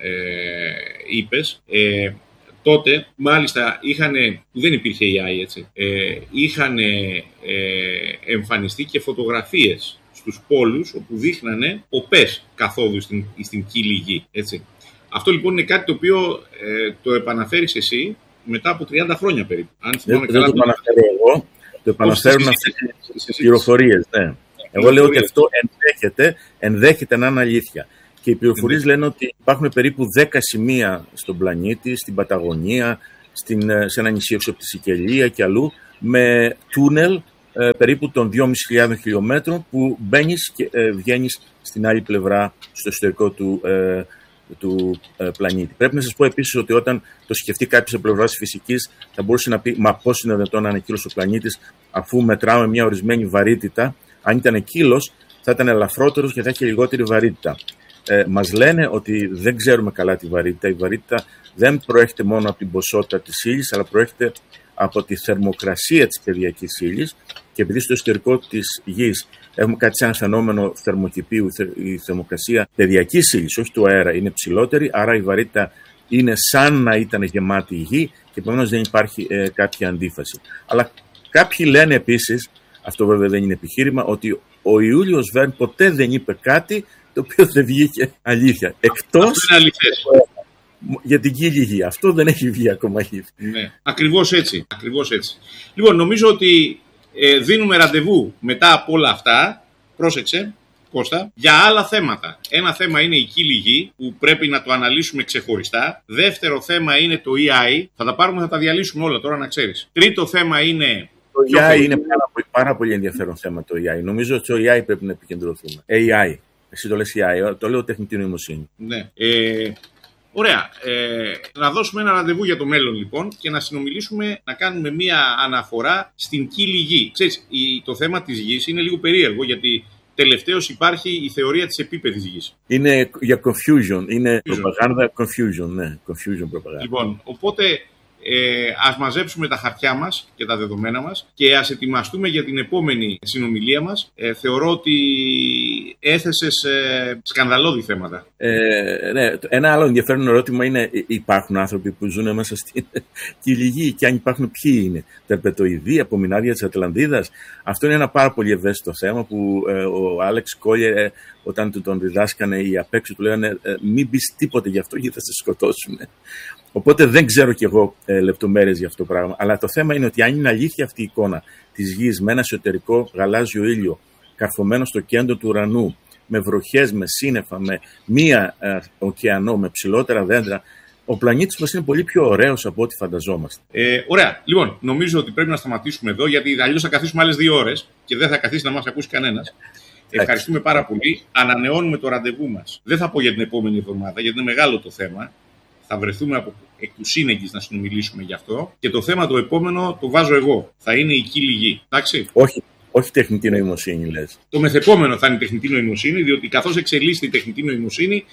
είπες. Τότε, μάλιστα, δεν υπήρχε AI, έτσι, είχαν εμφανιστεί και φωτογραφίες στους πόλους όπου δείχνανε οπές καθόδου στην κύλη γη. Έτσι. Αυτό λοιπόν είναι κάτι το οποίο το επαναφέρεις εσύ μετά από 30 χρόνια περίπου. Αν δεν το επαναφέρω εγώ, το επαναφέρουν αυτές τις πληροφορίες. Ναι. Εγώ λέω ότι αυτό ενδέχεται να είναι αλήθεια. Και οι πληροφορίες λένε ότι υπάρχουν περίπου 10 σημεία στον πλανήτη, στην Παταγωνία, σε ένα νησί έξω από τη Σικελία και αλλού, με τούνελ περίπου των 2.500 χιλιόμετρων που μπαίνεις και βγαίνεις στην άλλη πλευρά, στο εσωτερικό του πλανήτη. Πρέπει να σας πω επίσης ότι όταν το σκεφτεί κάποιος από πλευράς φυσικής, θα μπορούσε να πει «Μα πώς είναι δυνατόν να είναι κύλος ο πλανήτης, αφού μετράμε μια ορισμένη βαρύτητα? Αν ήταν κύλος, θα ήταν ελαφρότερος και θα είχε λιγότερη βαρύτητα». Μας λένε ότι δεν ξέρουμε καλά τη βαρύτητα. Η βαρύτητα δεν προέρχεται μόνο από την ποσότητα της ύλης, αλλά προέρχεται από τη θερμοκρασία της παιδιακής ύλης. Και επειδή στο εσωτερικό της γης έχουμε κάτι σαν φαινόμενο θερμοκηπίου, η θερμοκρασία παιδιακής ύλης, όχι του αέρα, είναι ψηλότερη, άρα η βαρύτητα είναι σαν να ήταν γεμάτη η γη και επομένως δεν υπάρχει κάποια αντίφαση. Αλλά κάποιοι λένε επίσης, αυτό βέβαια δεν είναι επιχείρημα, ότι ο Ιούλιος Βέρν ποτέ δεν είπε κάτι το οποίο δεν βγήκε αλήθεια. Εκτός για την κύλη γη. Αυτό δεν έχει βγει ακόμα αλήθεια. Ναι, ακριβώς έτσι. Λοιπόν, νομίζω ότι δίνουμε ραντεβού μετά από όλα αυτά. Πρόσεξε, Κώστα, για άλλα θέματα. Ένα θέμα είναι η κύλη γη, που πρέπει να το αναλύσουμε ξεχωριστά. Δεύτερο θέμα είναι το EI. Θα τα πάρουμε, θα τα διαλύσουμε όλα τώρα, να ξέρεις. Τρίτο θέμα είναι... Το EI είναι πάρα πολύ ενδιαφέρον θέμα, το EI. Νομίζω ότι στο EI πρέπει να επικεντρωθούμε. AI. Εσύ το λες AI, το λέω τεχνητή νοημοσύνη. Ναι. Ωραία. Να δώσουμε ένα ραντεβού για το μέλλον λοιπόν και να συνομιλήσουμε, να κάνουμε μία αναφορά στην κύλη γη. Ξέρεις, το θέμα της γης είναι λίγο περίεργο, γιατί τελευταίως υπάρχει η θεωρία της επίπεδης γης. Είναι για confusion, είναι προπαγάνδα confusion, ναι, confusion προπαγάνδα. Λοιπόν, οπότε ας μαζέψουμε τα χαρτιά μας και τα δεδομένα μας και ας ετοιμαστούμε για την επόμενη συνομιλία μας. Θεωρώ ότι έθεσες σκανδαλώδη θέματα. Ναι, ένα άλλο ενδιαφέρον ερώτημα είναι: υπάρχουν άνθρωποι που ζουν μέσα στην κύλη γη, και αν υπάρχουν, ποιοι είναι? Τερπετοειδή, απομεινάρια της Ατλαντίδας? Αυτό είναι ένα πάρα πολύ ευαίσθητο θέμα που ο Άλεξ Κόλιε, όταν τον διδάσκανε οι απ' έξω, του λέγανε μην πεις τίποτε γι' αυτό, γιατί θα σε σκοτώσουν. Οπότε δεν ξέρω κι εγώ λεπτομέρειες για αυτό το πράγμα. Αλλά το θέμα είναι ότι αν είναι αλήθεια αυτή η εικόνα της γης με ένα εσωτερικό γαλάζιο ήλιο καρφωμένο στο κέντρο του ουρανού, με βροχές, με σύννεφα, με μία ωκεανό, με ψηλότερα δέντρα, ο πλανήτης μας είναι πολύ πιο ωραίος από ό,τι φανταζόμαστε. Ωραία. Λοιπόν, νομίζω ότι πρέπει να σταματήσουμε εδώ, γιατί αλλιώς θα καθίσουμε άλλες 2 ώρες και δεν θα καθίσει να μας ακούσει κανένας. Ευχαριστούμε πάρα πολύ. Ανανεώνουμε το ραντεβού μας. Δεν θα πω για την επόμενη εβδομάδα, γιατί είναι μεγάλο το θέμα. Θα βρεθούμε εκ του σύνεγγυς να συνομιλήσουμε γι' αυτό. Και το θέμα το επόμενο το βάζω εγώ. Θα είναι η κύλη γη. Εντάξει. Όχι τεχνητή νοημοσύνη, λες. Το μεθεπόμενο θα είναι η τεχνητή νοημοσύνη, διότι καθώς εξελίσσεται η τεχνητή νοημοσύνη,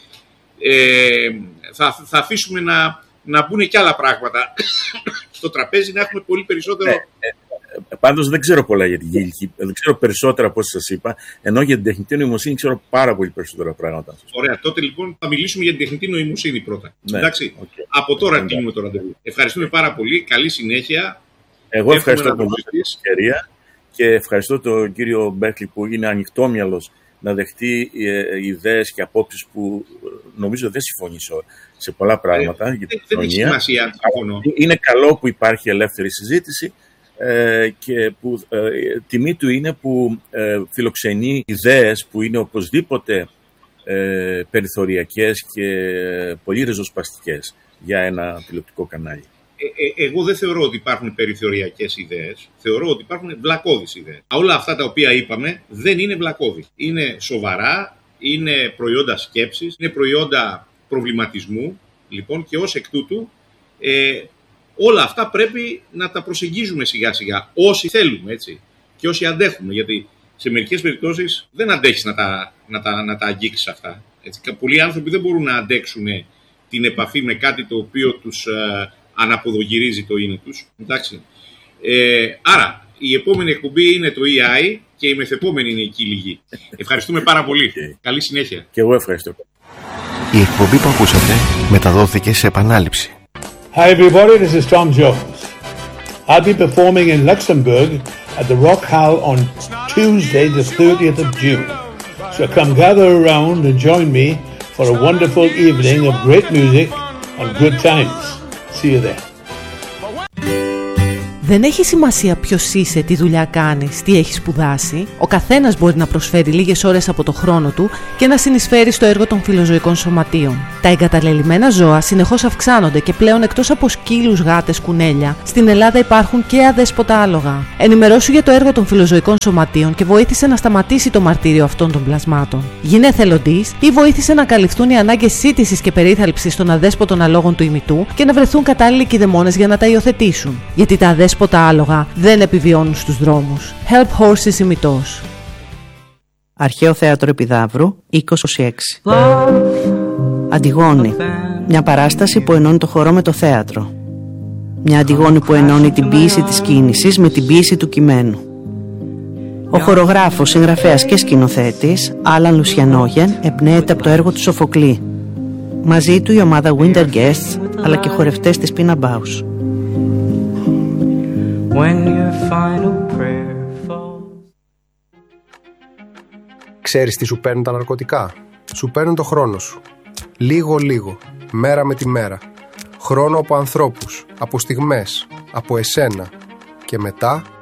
θα αφήσουμε να μπουν και άλλα πράγματα στο τραπέζι, να έχουμε πολύ περισσότερο. Πάντως δεν ξέρω πολλά για την κύλη γη. Δεν ξέρω περισσότερα από όσα σας είπα. Ενώ για την τεχνητή νοημοσύνη ξέρω πάρα πολύ περισσότερα πράγματα. Ωραία. Τότε λοιπόν θα μιλήσουμε για την τεχνητή νοημοσύνη πρώτα. Ναι, εντάξει. Okay. Από τώρα κλείνουμε το ραντεβού. Ευχαριστούμε πάρα πολύ. Καλή συνέχεια. Εγώ ευχαριστώ την ευκαιρία και ευχαριστώ τον κύριο Μπέρκλι που είναι ανοιχτόμυαλος να δεχτεί ιδέες και απόψεις που νομίζω δεν συμφωνήσω σε πολλά πράγματα για την κοινωνία. Δεν έχει σημασία. Είναι καλό που υπάρχει ελεύθερη συζήτηση. Και που τιμή του είναι που φιλοξενεί ιδέες που είναι οπωσδήποτε περιθωριακές και πολύ ριζοσπαστικές για ένα τηλεοπτικό κανάλι. Εγώ δεν θεωρώ ότι υπάρχουν περιθωριακές ιδέες. Θεωρώ ότι υπάρχουν βλακώδεις ιδέες. Όλα αυτά τα οποία είπαμε δεν είναι βλακώδη. Είναι σοβαρά, είναι προϊόντα σκέψης, είναι προϊόντα προβληματισμού. Λοιπόν, και ως εκ τούτου όλα αυτά πρέπει να τα προσεγγίζουμε σιγά σιγά, όσοι θέλουμε, έτσι, και όσοι αντέχουμε, γιατί σε μερικές περιπτώσεις δεν αντέχεις να τα αγγίξεις αυτά. Έτσι. Πολλοί άνθρωποι δεν μπορούν να αντέξουν την επαφή με κάτι το οποίο τους αναποδογυρίζει το είναι τους. Εντάξει. Άρα, η επόμενη εκπομπή είναι το EI και η μεθεπόμενη είναι η κύλη γη. Ευχαριστούμε πάρα πολύ. Καλή συνέχεια. Και εγώ ευχαριστώ. Η εκπομπή που ακούσατε μεταδόθηκε σε επανάληψη. Hi everybody, this is Tom Jones. I'll be performing in Luxembourg at the Rock Hall on Tuesday, the 30th of June. So come gather around and join me for a wonderful evening of great music and good times. See you there. Δεν έχει σημασία ποιος είσαι, τι δουλειά κάνεις, τι έχεις σπουδάσει. Ο καθένας μπορεί να προσφέρει λίγες ώρες από το χρόνο του και να συνεισφέρει στο έργο των φιλοζωικών σωματείων. Τα εγκαταλελειμμένα ζώα συνεχώς αυξάνονται και πλέον εκτός από σκύλους, γάτες, κουνέλια, στην Ελλάδα υπάρχουν και αδέσποτα άλογα. Ενημερώσου για το έργο των φιλοζωικών σωματείων και βοήθησε να σταματήσει το μαρτύριο αυτών των πλασμάτων. Γίνε εθελοντής ή βοήθησε να καλυφθούν οι ανάγκες σύτησης και περίθαλψης των αδέσποτων αλόγων του ημιτού και να βρεθούν κατάλληλοι κηδεμόνες για να τα υιοθετήσουν. Γιατί τα αδέσποτα άλογα δεν επιβιώνουν στους δρόμους. Help Horses ημιτός. Αρχαίο Θέατρο Επιδαύρου, 20-26. Αντιγόνη. Μια παράσταση που ενώνει το χορό με το θέατρο. Μια Αντιγόνη που ενώνει την ποίηση της κίνησης με την ποίηση του κειμένου. Ο χορογράφος, συγγραφέας και σκηνοθέτης Άλαν Λουσιανόγεν εμπνέεται από το έργο του Σοφοκλή. Μαζί του η ομάδα Winter Guests αλλά και χορευτές της Pina Bausch. Ξέρεις τι σου παίρνουν τα ναρκωτικά? Σου παίρνουν το χρόνο σου. Λίγο-λίγο, μέρα με τη μέρα. Χρόνο από ανθρώπους, από στιγμές, από εσένα. Και μετά